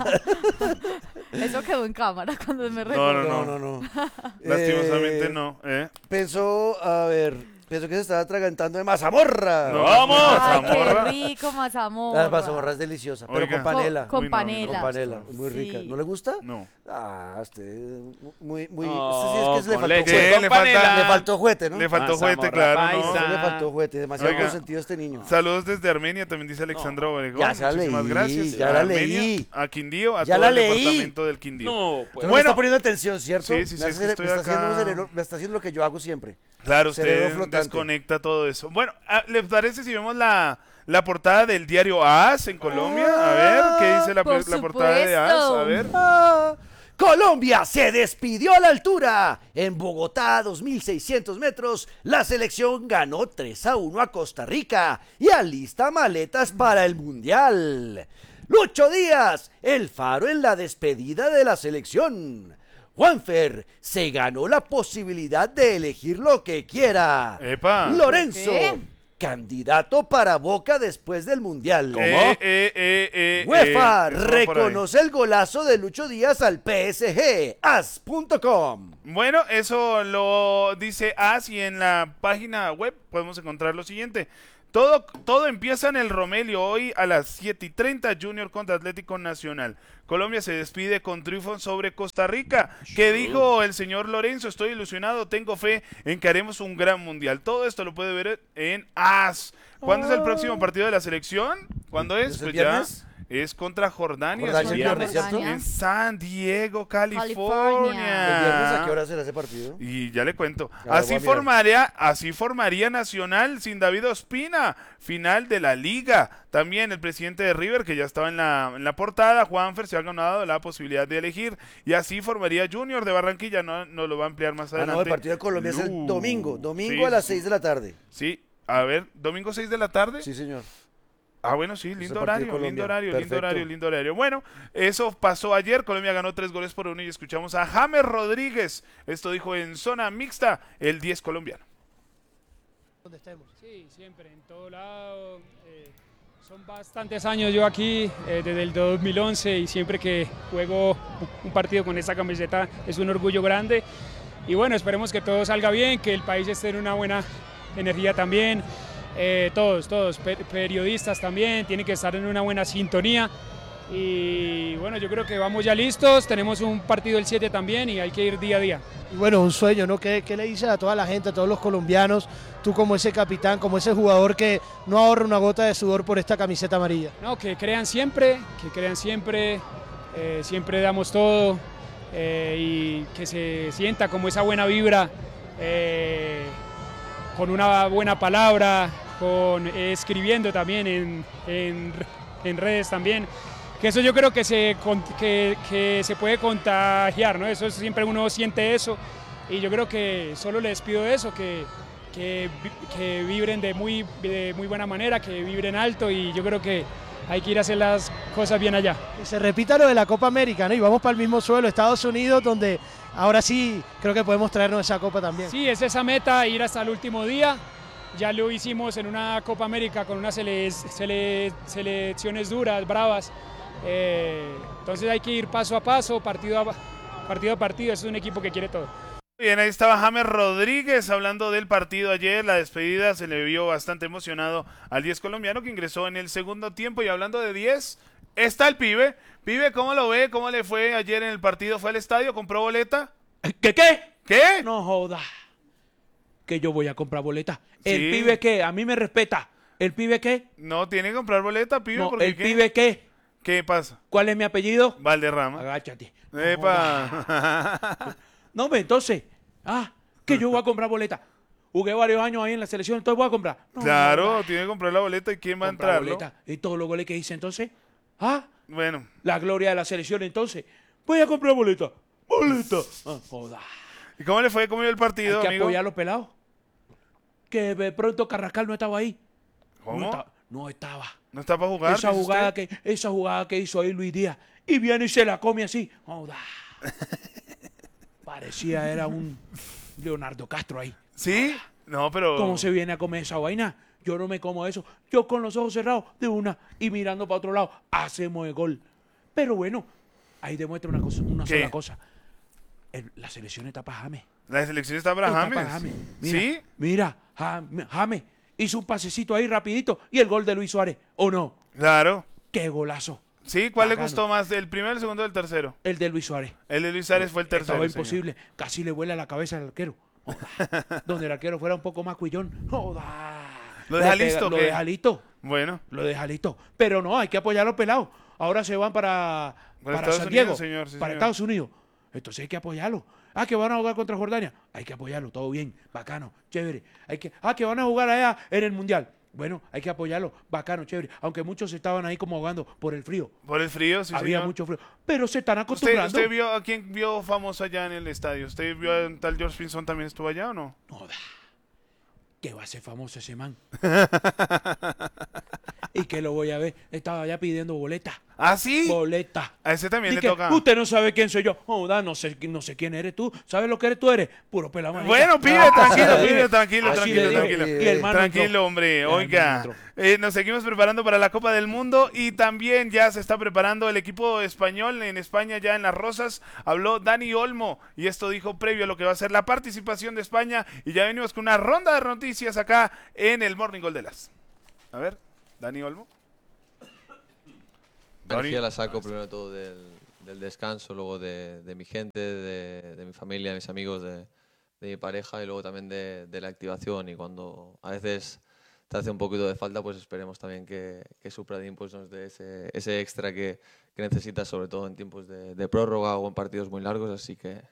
Eso quedó en cámara cuando me No, recuerdo. no, No, no, no. Lastimosamente Eh, no. ¿eh? Pensó, a ver, pensó que se estaba atragantando de mazamorra. No, ¡Vamos! Ay, mazamorra. qué rico mazamorra. La mazamorra es deliciosa, pero Oiga. con panela. Con Uy, no, panela. Con panela, muy Sí. rica. ¿No le gusta? No. Ah, usted, muy, muy... No, usted sí es que se le con faltó leche. juguete. ¿Qué? Le falta- Le faltó juguete, ¿no? Le faltó Mazamorra juguete, claro. paisa. ¿no? Usted le faltó juguete, demasiado Oiga. consentido este niño. Saludos desde Armenia, también dice Alexandra Obregón. Ya se la Muchísimas leí, gracias. ya A la Armenia, leí. A Quindío, a Ya todo la el leí. departamento del Quindío. No, Usted pues. no me Bueno. está poniendo atención, ¿cierto? Sí, sí, sí, me, es hace- que estoy me está acá. haciendo cerebro- me está haciendo lo que yo hago siempre. Claro, Cerebro usted flotante. desconecta todo eso. Bueno, ah, ¿les parece si vemos la, la portada del diario A S en Colombia? A ver, ¿qué dice la, Por la portada de A S? A supuesto. ver. Ah, Colombia se despidió a la altura. En Bogotá, dos mil seiscientos metros, la selección ganó tres a uno a Costa Rica y alista maletas para el Mundial. Lucho Díaz, el faro en la despedida de la selección. Juanfer se ganó la posibilidad de elegir lo que quiera. ¡Epa! Lorenzo, ¿Qué? candidato para Boca después del Mundial. ¿Cómo? Eh, eh, eh, eh, UEFA eh, reconoce el golazo de Lucho Díaz al P S G. as punto com. Bueno, eso lo dice A S y en la página web podemos encontrar lo siguiente. Todo, todo empieza en el Romelio hoy a las siete y treinta, Junior contra Atlético Nacional. Colombia se despide con triunfo sobre Costa Rica. ¿Qué dijo el señor Lorenzo? Estoy ilusionado, tengo fe en que haremos un gran mundial. Todo esto lo puede ver en A S. ¿Cuándo es el próximo partido de la selección? ¿Cuándo es? ¿Es el Pues ya viernes? es contra Jordania. Jordania, es el viernes, ¿cierto? en San Diego, California. ¿El viernes a qué hora será ese partido? Y ya le cuento. Ya, voy a Así mirar. formaría, así formaría Nacional sin David Ospina, final de la liga. También el presidente de River, que ya estaba en la, en la portada, Juanfer, se ha ganado la posibilidad de elegir. Y así formaría Junior de Barranquilla, no, no lo va a ampliar más Ah, adelante. no, el partido de Colombia es el Lu- domingo. Domingo Sí, a las sí, seis de la tarde. Sí, a ver, domingo seis de la tarde. Sí, señor. Ah, bueno, sí, el lindo partido de horario, Colombia. lindo horario, lindo Perfecto. horario, lindo horario. Bueno, eso pasó ayer. Colombia ganó tres goles por uno y escuchamos a James Rodríguez. Esto dijo en zona mixta el diez colombiano. Donde estemos. Sí, siempre, en todo lado. eh, son bastantes años yo aquí, eh, desde el dos mil once, y siempre que juego un partido con esta camiseta es un orgullo grande. Y bueno, esperemos que todo salga bien, que el país esté en una buena energía también. Eh, todos, todos, per- periodistas también, tienen que estar en una buena sintonía. Y bueno, yo creo que vamos ya listos, tenemos un partido el siete también y hay que ir día a día. Y bueno, un sueño, ¿no? ¿Qué, qué le dices a toda la gente, a todos los colombianos, tú como ese capitán, como ese jugador que no ahorra una gota de sudor por esta camiseta amarilla? No, que crean siempre, que crean siempre, eh, siempre damos todo eh, y que se sienta como esa buena vibra, eh, con una buena palabra, con eh, escribiendo también en, en, en redes también. Que eso yo creo que se, con- que, que se puede contagiar, ¿no? Eso siempre uno siente eso y yo creo que solo les pido eso, que, que, vi- que vibren de muy, de muy buena manera, que vibren alto y yo creo que hay que ir a hacer las cosas bien allá. Que se repita lo de la Copa América, ¿no? Y vamos para el mismo suelo, Estados Unidos, donde ahora sí creo que podemos traernos esa copa también. Sí, es esa meta, ir hasta el último día. Ya lo hicimos en una Copa América con unas sele- sele- selecciones duras, bravas. Eh, entonces hay que ir paso a paso, partido a, partido a partido. Es un equipo que quiere todo. Bien, ahí estaba James Rodríguez hablando del partido ayer, la despedida, se le vio bastante emocionado al diez colombiano que ingresó en el segundo tiempo. Y hablando de diez, está el pibe. Pibe, ¿cómo lo ve? ¿Cómo le fue ayer en el partido? ¿Fue al estadio? ¿Compró boleta? ¿Qué qué? ¿Qué? No joda. Que yo voy a comprar boleta. ¿El Sí. pibe qué? A mí me respeta. ¿El pibe qué? No, tiene que comprar boleta, pibe. No, porque ¿el ¿qué? pibe qué? ¿Qué pasa? ¿Cuál es mi apellido? Valderrama. Agáchate. No Epa. No, hombre, entonces, ah, que yo voy a comprar boleta. Jugué varios años ahí en la selección, entonces voy a comprar. No, Claro, no, tiene que comprar la boleta y quién va a comprar entrar, ¿no? boleta. Y todos los goles que hice entonces, ah, Bueno. la gloria de la selección entonces. Voy a comprar boleta. Boleta. Ah, joda. ¿Y cómo le fue? ¿Cómo vio el partido, Hay que amigo? apoyar a los pelados. Que de pronto Carrascal no estaba ahí. ¿Cómo? No estaba. No estaba. ¿No está para jugar? Esa dice jugada, usted? que, esa jugada que hizo ahí Luis Díaz. Y viene y se la come así. Joda. Parecía era un Leonardo Castro ahí. ¿Sí? No, pero... ¿Cómo se viene a comer esa vaina? Yo no me como eso. Yo con los ojos cerrados de una y mirando para otro lado, hacemos el gol. Pero bueno, ahí demuestra una cosa, una ¿Qué? sola cosa. El- la selección está para James. La selección está para Está James. para James. Mira, ¿Sí? Mira, Jam- James hizo un pasecito ahí rapidito y el gol de Luis Suárez. ¿O no? Claro. ¡Qué golazo! Sí, ¿cuál le Bacano. gustó más? ¿El primero, el segundo o el tercero? El de Luis Suárez. El de Luis Suárez fue el tercero. Estaba señor. imposible. Casi le vuela la cabeza al arquero. Joda. Donde el arquero fuera un poco más cuillón. Joda. ¿Lo deja Le pega- listo o Lo qué? deja listo. Bueno. Lo deja listo. Pero no, hay que apoyar a los pelados. Ahora se van para, Para para Estados San Unidos, Diego. señor, sí, para señor. Estados Unidos. Entonces hay que apoyarlo. Ah, que van a jugar contra Jordania. Hay que apoyarlo. Todo bien. Bacano. Chévere. Hay que, ah, que van a jugar allá en el Mundial. Bueno, hay que apoyarlo, bacano, chévere. Aunque muchos estaban ahí como ahogando por el frío. Por el frío, sí, Había señor. mucho frío. Pero se están ¿Usted, acostumbrando. ¿Usted vio a quién vio famoso allá en el estadio? ¿Usted vio a un tal George Pinzón también estuvo allá o no? No, que va a ser famoso ese man. Y que lo voy a ver. Estaba ya pidiendo boleta. ¿Ah, sí? Boleta. A ese también Y le que toca. usted no sabe quién soy yo. Joda, no sé, no sé quién eres tú. ¿Sabes lo que eres tú? Eres puro pelado. Bueno, pibe, tranquilo, pibe, tranquilo, tranquilo, tranquilo. Y el man Tranquilo, entró. hombre. Y el man Oiga, entró. eh, nos seguimos preparando para la Copa del Mundo y también ya se está preparando el equipo español en España, ya en Las Rosas. Habló Dani Olmo y esto dijo previo a lo que va a ser la participación de España y ya venimos con una ronda de noticias acá en el Morning Gol de las. A ver, Dani Olmo. La energía la saco primero de todo del, del descanso, luego de, de mi gente, de, de mi familia, de mis amigos, de, de mi pareja y luego también de, de la activación. Y cuando a veces te hace un poquito de falta, pues esperemos también que, que Supradin pues nos dé ese, ese extra que, que necesitas, sobre todo en tiempos de, de prórroga o en partidos muy largos. Así que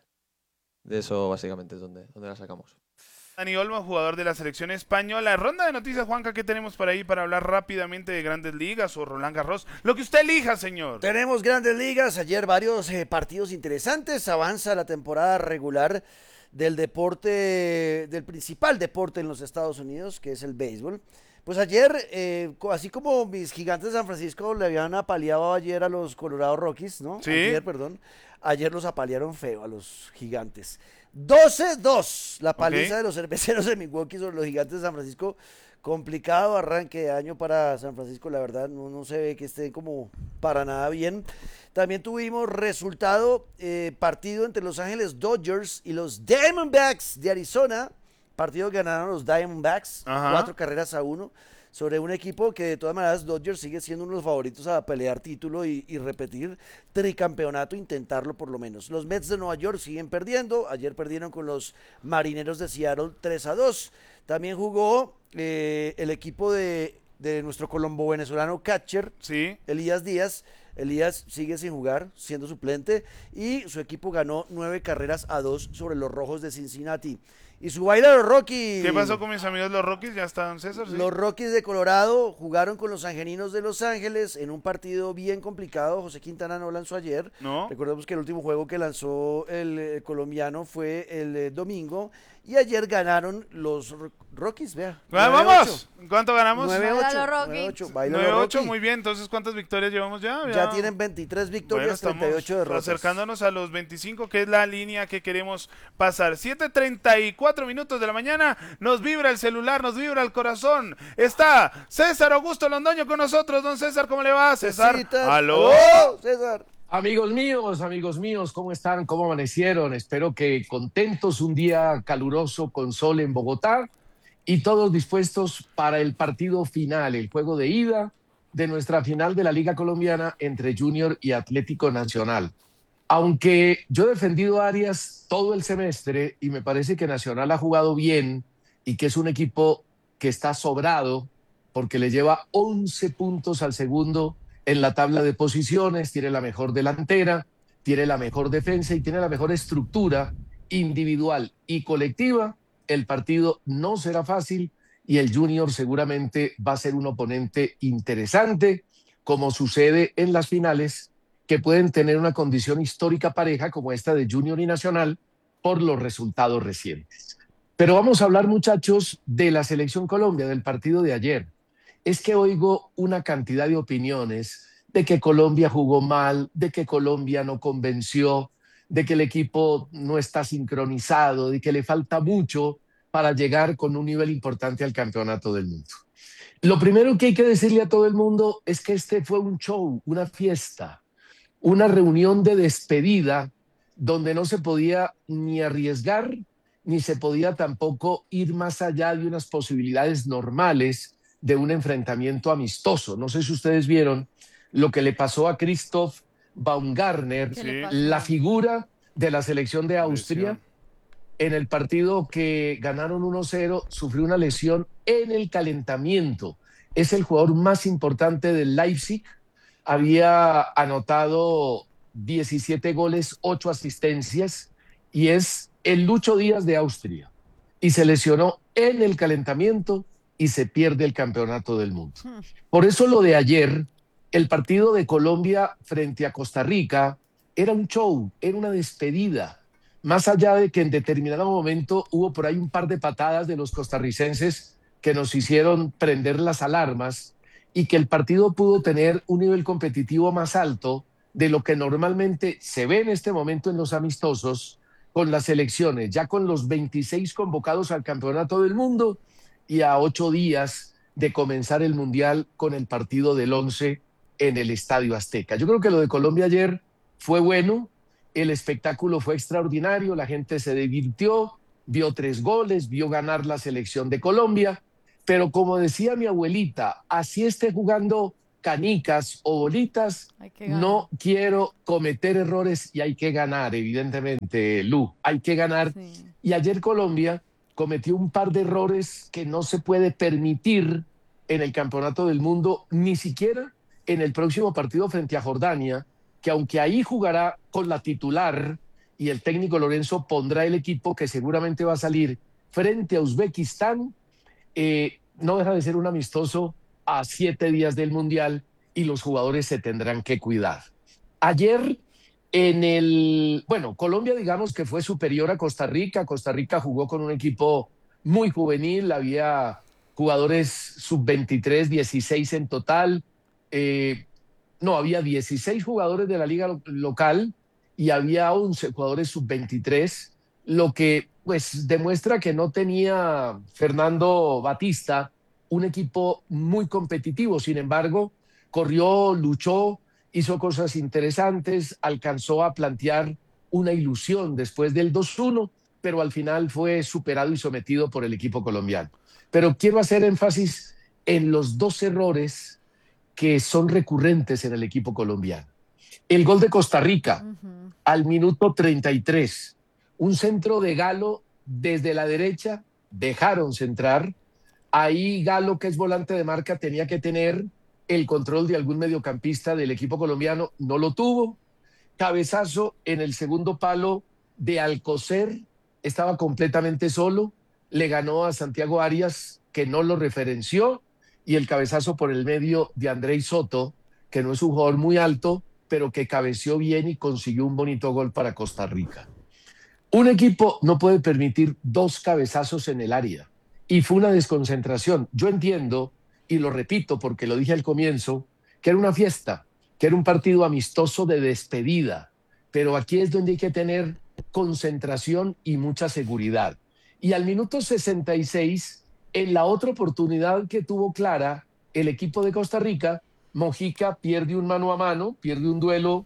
de eso básicamente es donde, donde la sacamos. Dani Olmo, jugador de la selección española. Ronda de noticias, Juanca, ¿qué tenemos por ahí para hablar rápidamente de Grandes Ligas o Roland Garros? Lo que usted elija, señor. Tenemos Grandes Ligas, ayer varios eh, partidos interesantes, avanza la temporada regular del deporte, del principal deporte en los Estados Unidos, que es el béisbol. Pues ayer, eh, así como mis Gigantes de San Francisco le habían apaleado ayer a los Colorado Rockies, ¿no? Sí. Ayer, perdón. Ayer los apalearon feo a los Gigantes. doce dos, la paliza Ok. de los cerveceros de Milwaukee sobre los Gigantes de San Francisco. Complicado arranque de año para San Francisco, la verdad, no, no se ve que esté como para nada bien. También tuvimos resultado, eh, partido entre Los Ángeles Dodgers y los Diamondbacks de Arizona. Partido que ganaron los Diamondbacks, Ajá. cuatro carreras a uno, sobre un equipo que de todas maneras Dodgers sigue siendo uno de los favoritos a pelear título y, y repetir tricampeonato, intentarlo por lo menos. Los Mets de Nueva York siguen perdiendo, ayer perdieron con los Marineros de Seattle tres a dos. También jugó eh, el equipo de, de nuestro colombo venezolano catcher, sí. Elías Díaz. Elías sigue sin jugar, siendo suplente, y su equipo ganó nueve carreras a dos sobre los Rojos de Cincinnati. Y su baile de los Rockies. ¿Qué pasó con mis amigos los Rockies? ¿Ya están, César? ¿Sí? Los Rockies de Colorado jugaron con los Angelinos de Los Ángeles en un partido bien complicado. José Quintana no lanzó ayer. No. Recordemos que el último juego que lanzó el eh, colombiano fue el eh, domingo. Y ayer ganaron los Ro- Rockies, vea. Ah, nueve ¡vamos! ocho. ¿Cuánto ganamos? nueve Baila ocho, los Rockies. nueve ocho, baila los nueve ocho, Rockies. muy bien. Entonces, ¿cuántas victorias llevamos ya? Ya tienen veintitrés victorias, Bueno, treinta y ocho estamos derrotas. acercándonos a los veinticinco, que es la línea que queremos pasar. siete treinta y cuatro minutos de la mañana, nos vibra el celular, nos vibra el corazón. Está César Augusto Londoño con nosotros. Don César, ¿cómo le va? César, César, ¿aló? aló, César. Amigos míos, amigos míos, ¿cómo están? ¿Cómo amanecieron? Espero que contentos, un día caluroso con sol en Bogotá y todos dispuestos para el partido final, el juego de ida de nuestra final de la Liga Colombiana entre Junior y Atlético Nacional. Aunque yo he defendido a Arias todo el semestre y me parece que Nacional ha jugado bien y que es un equipo que está sobrado porque le lleva once puntos al segundo en la tabla de posiciones, tiene la mejor delantera, tiene la mejor defensa y tiene la mejor estructura individual y colectiva. El partido no será fácil y el Junior seguramente va a ser un oponente interesante, como sucede en las finales, que pueden tener una condición histórica pareja como esta de Junior y Nacional por los resultados recientes. Pero vamos a hablar, muchachos, de la Selección Colombia, del partido de ayer. Es que oigo una cantidad de opiniones de que Colombia jugó mal, de que Colombia no convenció, de que el equipo no está sincronizado, de que le falta mucho para llegar con un nivel importante al campeonato del mundo. Lo primero que hay que decirle a todo el mundo es que este fue un show, una fiesta, una reunión de despedida donde no se podía ni arriesgar, ni se podía tampoco ir más allá de unas posibilidades normales de un enfrentamiento amistoso. No sé si ustedes vieron lo que le pasó a Christoph Baumgartner, Sí. la figura de la selección de Austria, en el partido que ganaron uno cero, sufrió una lesión en el calentamiento. Es el jugador más importante del Leipzig, había anotado diecisiete goles, ocho asistencias, y es el Lucho Díaz de Austria. Y se lesionó en el calentamiento y se pierde el campeonato del mundo. Por eso lo de ayer, el partido de Colombia frente a Costa Rica, era un show, era una despedida. Más allá de que en determinado momento hubo por ahí un par de patadas de los costarricenses que nos hicieron prender las alarmas y que el partido pudo tener un nivel competitivo más alto de lo que normalmente se ve en este momento en los amistosos con las selecciones, ya con los veintiséis convocados al Campeonato del Mundo y a ocho días de comenzar el Mundial con el partido del once en el Estadio Azteca. Yo creo que lo de Colombia ayer fue bueno, el espectáculo fue extraordinario, la gente se divirtió, vio tres goles, vio ganar la selección de Colombia, pero como decía mi abuelita, así esté jugando canicas o bolitas, no quiero cometer errores y hay que ganar, evidentemente, Lu, hay que ganar. Sí. Y ayer Colombia cometió un par de errores que no se puede permitir en el Campeonato del Mundo, ni siquiera en el próximo partido frente a Jordania, que aunque ahí jugará con la titular y el técnico Lorenzo pondrá el equipo que seguramente va a salir frente a Uzbekistán, eh, no deja de ser un amistoso a siete días del Mundial y los jugadores se tendrán que cuidar. Ayer en el... Bueno, Colombia digamos que fue superior a Costa Rica. Costa Rica jugó con un equipo muy juvenil, había jugadores sub veintitrés, dieciséis en total. Eh, no, había dieciséis jugadores de la liga lo- local y había once jugadores sub veintitrés, lo que pues demuestra que no tenía Fernando Batista un equipo muy competitivo. Sin embargo, corrió, luchó, hizo cosas interesantes, alcanzó a plantear una ilusión después del dos uno, pero al final fue superado y sometido por el equipo colombiano. Pero quiero hacer énfasis en los dos errores que son recurrentes en el equipo colombiano. El gol de Costa Rica, uh-huh. al minuto treinta y tres, un centro de Galo desde la derecha, dejaron centrar. Ahí Galo, que es volante de marca, tenía que tener el control de algún mediocampista del equipo colombiano, no lo tuvo. Cabezazo en el segundo palo de Alcocer, estaba completamente solo, le ganó a Santiago Arias, que no lo referenció, y el cabezazo por el medio de Andrei Soto, que no es un jugador muy alto, pero que cabeceó bien y consiguió un bonito gol para Costa Rica. Un equipo no puede permitir dos cabezazos en el área, y fue una desconcentración. Yo entiendo, y lo repito porque lo dije al comienzo, que era una fiesta, que era un partido amistoso de despedida, pero aquí es donde hay que tener concentración y mucha seguridad. Y al minuto sesenta y seis, en la otra oportunidad que tuvo clara el equipo de Costa Rica, Mojica pierde un mano a mano, pierde un duelo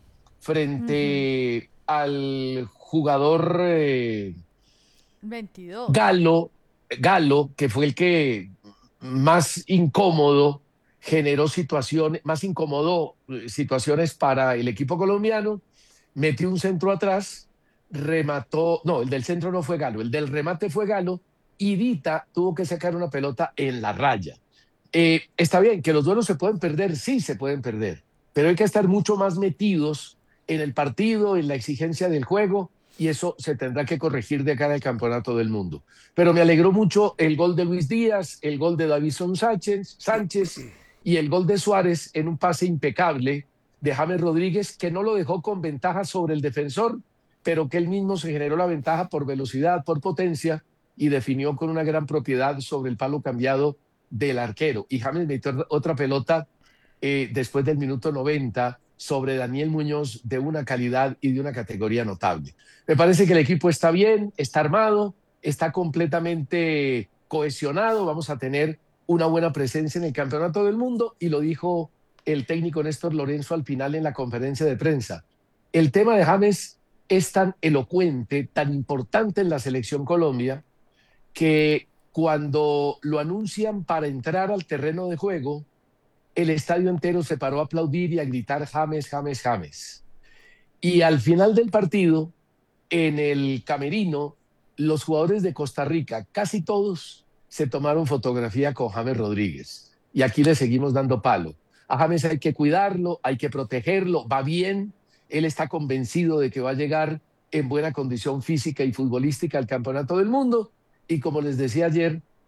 frente uh-huh. al jugador eh, veintidós. Galo, Galo, que fue el que más incómodo generó situaciones, más incomodó situaciones para el equipo colombiano, metió un centro atrás, remató, no, el del centro no fue Galo, el del remate fue Galo, y Dita tuvo que sacar una pelota en la raya. Eh, está bien, que los duelos se pueden perder, sí se pueden perder, pero hay que estar mucho más metidos en el partido, en la exigencia del juego, y eso se tendrá que corregir de cara al Campeonato del Mundo. Pero me alegró mucho el gol de Luis Díaz, el gol de Davison Sánchez, Sánchez y el gol de Suárez en un pase impecable de James Rodríguez, que no lo dejó con ventaja sobre el defensor, pero que él mismo se generó la ventaja por velocidad, por potencia, y definió con una gran propiedad sobre el palo cambiado del arquero. Y James metió otra pelota eh, después del minuto noventa sobre Daniel Muñoz, de una calidad y de una categoría notable. Me parece que el equipo está bien, está armado, está completamente cohesionado, vamos a tener una buena presencia en el Campeonato del Mundo, y lo dijo el técnico Néstor Lorenzo al final en la conferencia de prensa. El tema de James es tan elocuente, tan importante en la selección Colombia, que cuando lo anuncian para entrar al terreno de juego, el estadio entero se paró a aplaudir y a gritar James, James, James. Y al final del partido, en el camerino, los jugadores de Costa Rica, casi todos, se tomaron fotografía con James Rodríguez. Y aquí le seguimos dando palo. A James hay que cuidarlo, hay que protegerlo, va bien. Él está convencido de que va a llegar en buena condición física y futbolística al Campeonato del Mundo. Y como les decía ayer,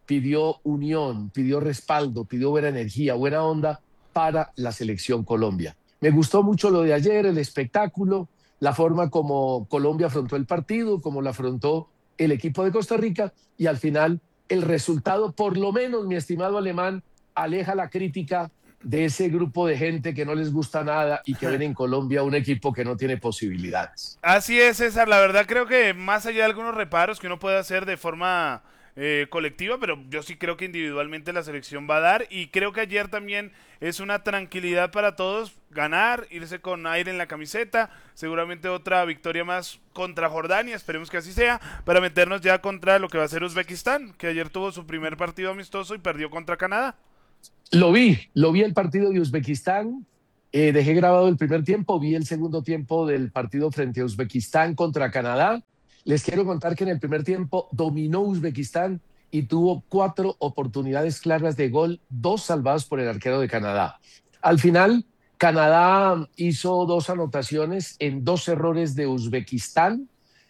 pidió unión, pidió respaldo, pidió buena energía, buena onda para la selección Colombia. Me gustó mucho lo de ayer, el espectáculo, la forma como Colombia afrontó el partido, como lo afrontó el equipo de Costa Rica, y al final el resultado, por lo menos, mi estimado Alemán, aleja la crítica de ese grupo de gente que no les gusta nada y que ven en Colombia un equipo que no tiene posibilidades. Así es, César, la verdad creo que más allá de algunos reparos que uno puede hacer de forma eh, colectiva, pero yo sí creo que individualmente la selección va a dar, y creo que ayer también es una tranquilidad para todos ganar, irse con aire en la camiseta, seguramente otra victoria más contra Jordania, esperemos que así sea, para meternos ya contra lo que va a ser Uzbekistán, que ayer tuvo su primer partido amistoso y perdió contra Canadá. Lo vi, lo vi el partido de Uzbekistán, eh, dejé grabado el primer tiempo, vi el segundo tiempo del partido frente a Uzbekistán contra Canadá. Les quiero contar que en el primer tiempo dominó Uzbekistán y tuvo cuatro oportunidades claras de gol, dos salvadas por el arquero de Canadá. Al final, Canadá hizo dos anotaciones en dos errores de Uzbekistán,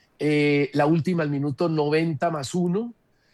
eh, la última al minuto noventa más uno.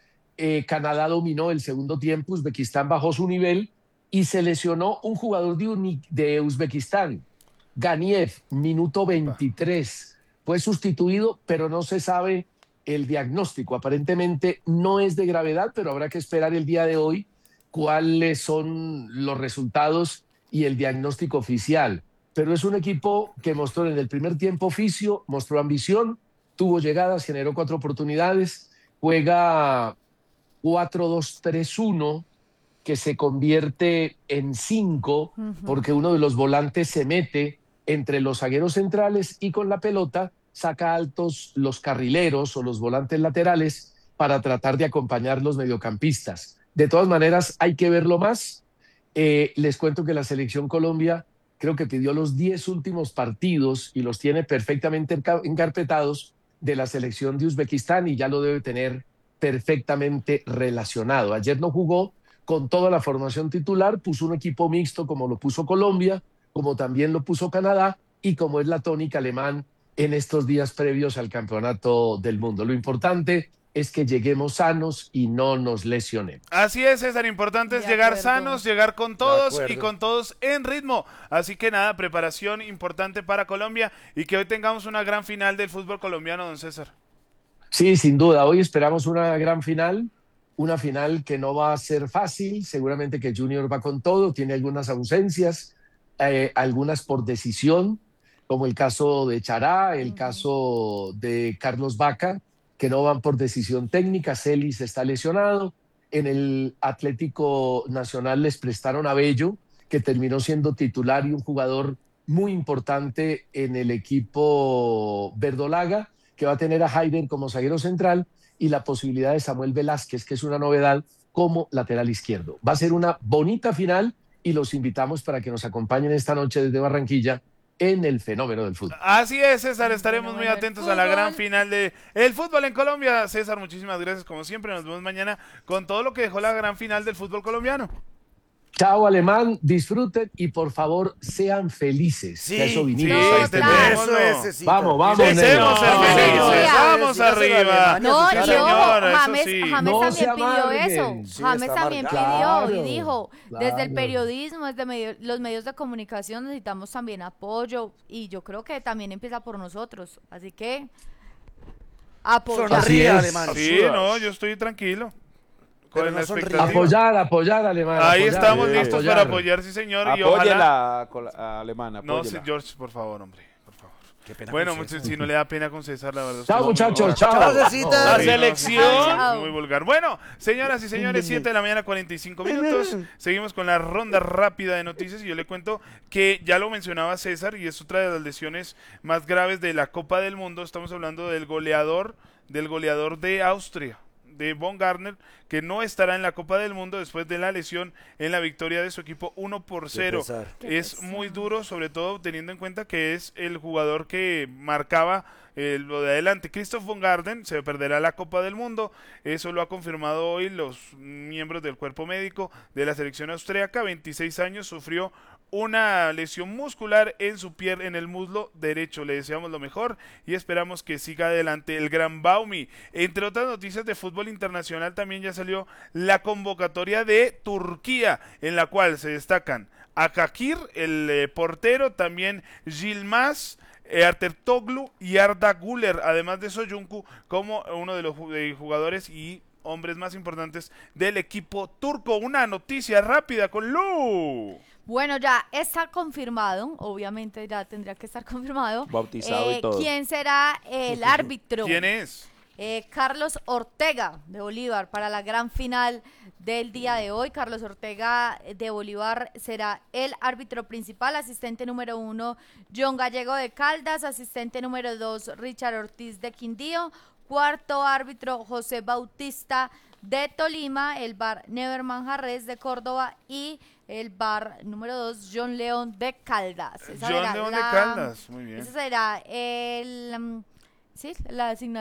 Eh, Canadá dominó el segundo tiempo, Uzbekistán bajó su nivel y se lesionó un jugador de, Uni, de Uzbekistán, Ganiev, minuto veintitrés. Fue sustituido, pero no se sabe el diagnóstico. Aparentemente no es de gravedad, pero habrá que esperar el día de hoy cuáles son los resultados y el diagnóstico oficial. Pero es un equipo que mostró en el primer tiempo oficio, mostró ambición, tuvo llegadas, generó cuatro oportunidades, juega cuatro dos tres uno, que se convierte en cinco, uh-huh. porque uno de los volantes se mete entre los zagueros centrales y con la pelota saca altos los carrileros o los volantes laterales para tratar de acompañar los mediocampistas. De todas maneras, hay que verlo más. Eh, les cuento que la selección Colombia creo que pidió los diez últimos partidos y los tiene perfectamente encarpetados de la selección de Uzbekistán y ya lo debe tener perfectamente relacionado. Ayer no jugó con toda la formación titular, puso un equipo mixto como lo puso Colombia, como también lo puso Canadá y como es la tónica alemán en estos días previos al Campeonato del Mundo. Lo importante es que lleguemos sanos y no nos lesionemos. Así es, César, importante es llegar sanos, llegar con todos y con todos en ritmo. Así que nada, preparación importante para Colombia y que hoy tengamos una gran final del fútbol colombiano, don César. Sí, sin duda, hoy esperamos una gran final, una final que no va a ser fácil, seguramente que Junior va con todo, tiene algunas ausencias, eh, algunas por decisión, como el caso de Chará, el uh-huh. caso de Carlos Vaca, que no van por decisión técnica. Celis está lesionado. En el Atlético Nacional les prestaron a Bello, que terminó siendo titular y un jugador muy importante en el equipo verdolaga, que va a tener a Haider como zaguero central y la posibilidad de Samuel Velázquez, que es una novedad, como lateral izquierdo. Va a ser una bonita final y los invitamos para que nos acompañen esta noche desde Barranquilla en el fenómeno del fútbol. Así es, César, estaremos muy atentos a la gran final de el fútbol en Colombia. César, muchísimas gracias como siempre, nos vemos mañana con todo lo que dejó la gran final del fútbol colombiano. Chao, Alemán, disfruten y por favor sean felices. Sí, que eso vinimos sí, a este claro. mundo. Eso es, vamos, vamos, Deseemos ser felices, vamos sí, arriba. No, sí, y señor, ojo, eso James, sí. James No también se pidió amarguen. eso. Sí, James está también marcado. pidió y Claro, dijo, claro. desde el periodismo, desde medio- los medios de comunicación necesitamos también apoyo y yo creo que también empieza por nosotros. Así que apoyar. Así es. Alemán. Sí, no, yo estoy tranquilo. Con Pero la no sonríe. expectativa. Apoyar, apoyar, Alemán. Ahí apoyar, estamos eh, listos apoyar. para apoyar, sí señor, y Apóyela, ojalá... col- a alemana, No, apóyela. sí, George, por favor, hombre, por favor. Qué pena Bueno, con mucho, César. si no le da pena con César, la verdad. Chao, usted es muy muchachos, vulgar. chao. Chao, Cecita. La Sí, selección, Chao. muy vulgar. Bueno, señoras y señores, siete de la mañana, cuarenta y cinco minutos. Seguimos con la ronda rápida de noticias y yo le cuento que ya lo mencionaba César y es otra de las lesiones más graves de la Copa del Mundo. Estamos hablando del goleador, del goleador de Austria, de Baumgartner, que no estará en la Copa del Mundo después de la lesión en la victoria de su equipo uno por cero. Es muy duro, sobre todo teniendo en cuenta que es el jugador que marcaba eh, lo de adelante. Christoph Baumgartner se perderá la Copa del Mundo, eso lo ha confirmado hoy los miembros del cuerpo médico de la selección austríaca. veintiséis años, sufrió una lesión muscular en su pierna, en el muslo derecho. Le deseamos lo mejor y esperamos que siga adelante el gran Baumi. Entre otras noticias de fútbol internacional, también ya salió la convocatoria de Turquía, en la cual se destacan Akakir, el eh, portero, también Yilmaz, eh, Ertuğrul y Arda Güler, además de Soyuncu como uno de los jugadores y hombres más importantes del equipo turco. Una noticia rápida con Lu. Bueno, ya está confirmado, obviamente ya tendría que estar confirmado. Bautizado eh, y todo. ¿Quién será el árbitro? ¿Quién es? Eh, Carlos Ortega de Bolívar para la gran final del día de hoy. Carlos Ortega de Bolívar será el árbitro principal. Asistente número uno, John Gallego de Caldas. Asistente número dos, Richard Ortiz de Quindío. Cuarto árbitro, José Bautista de Tolima. El bar Never Manjarres de Córdoba. Y el bar número dos, John León de Caldas. Esa John será León la, de Caldas, muy bien. Ese será el... Um, sí, la asignación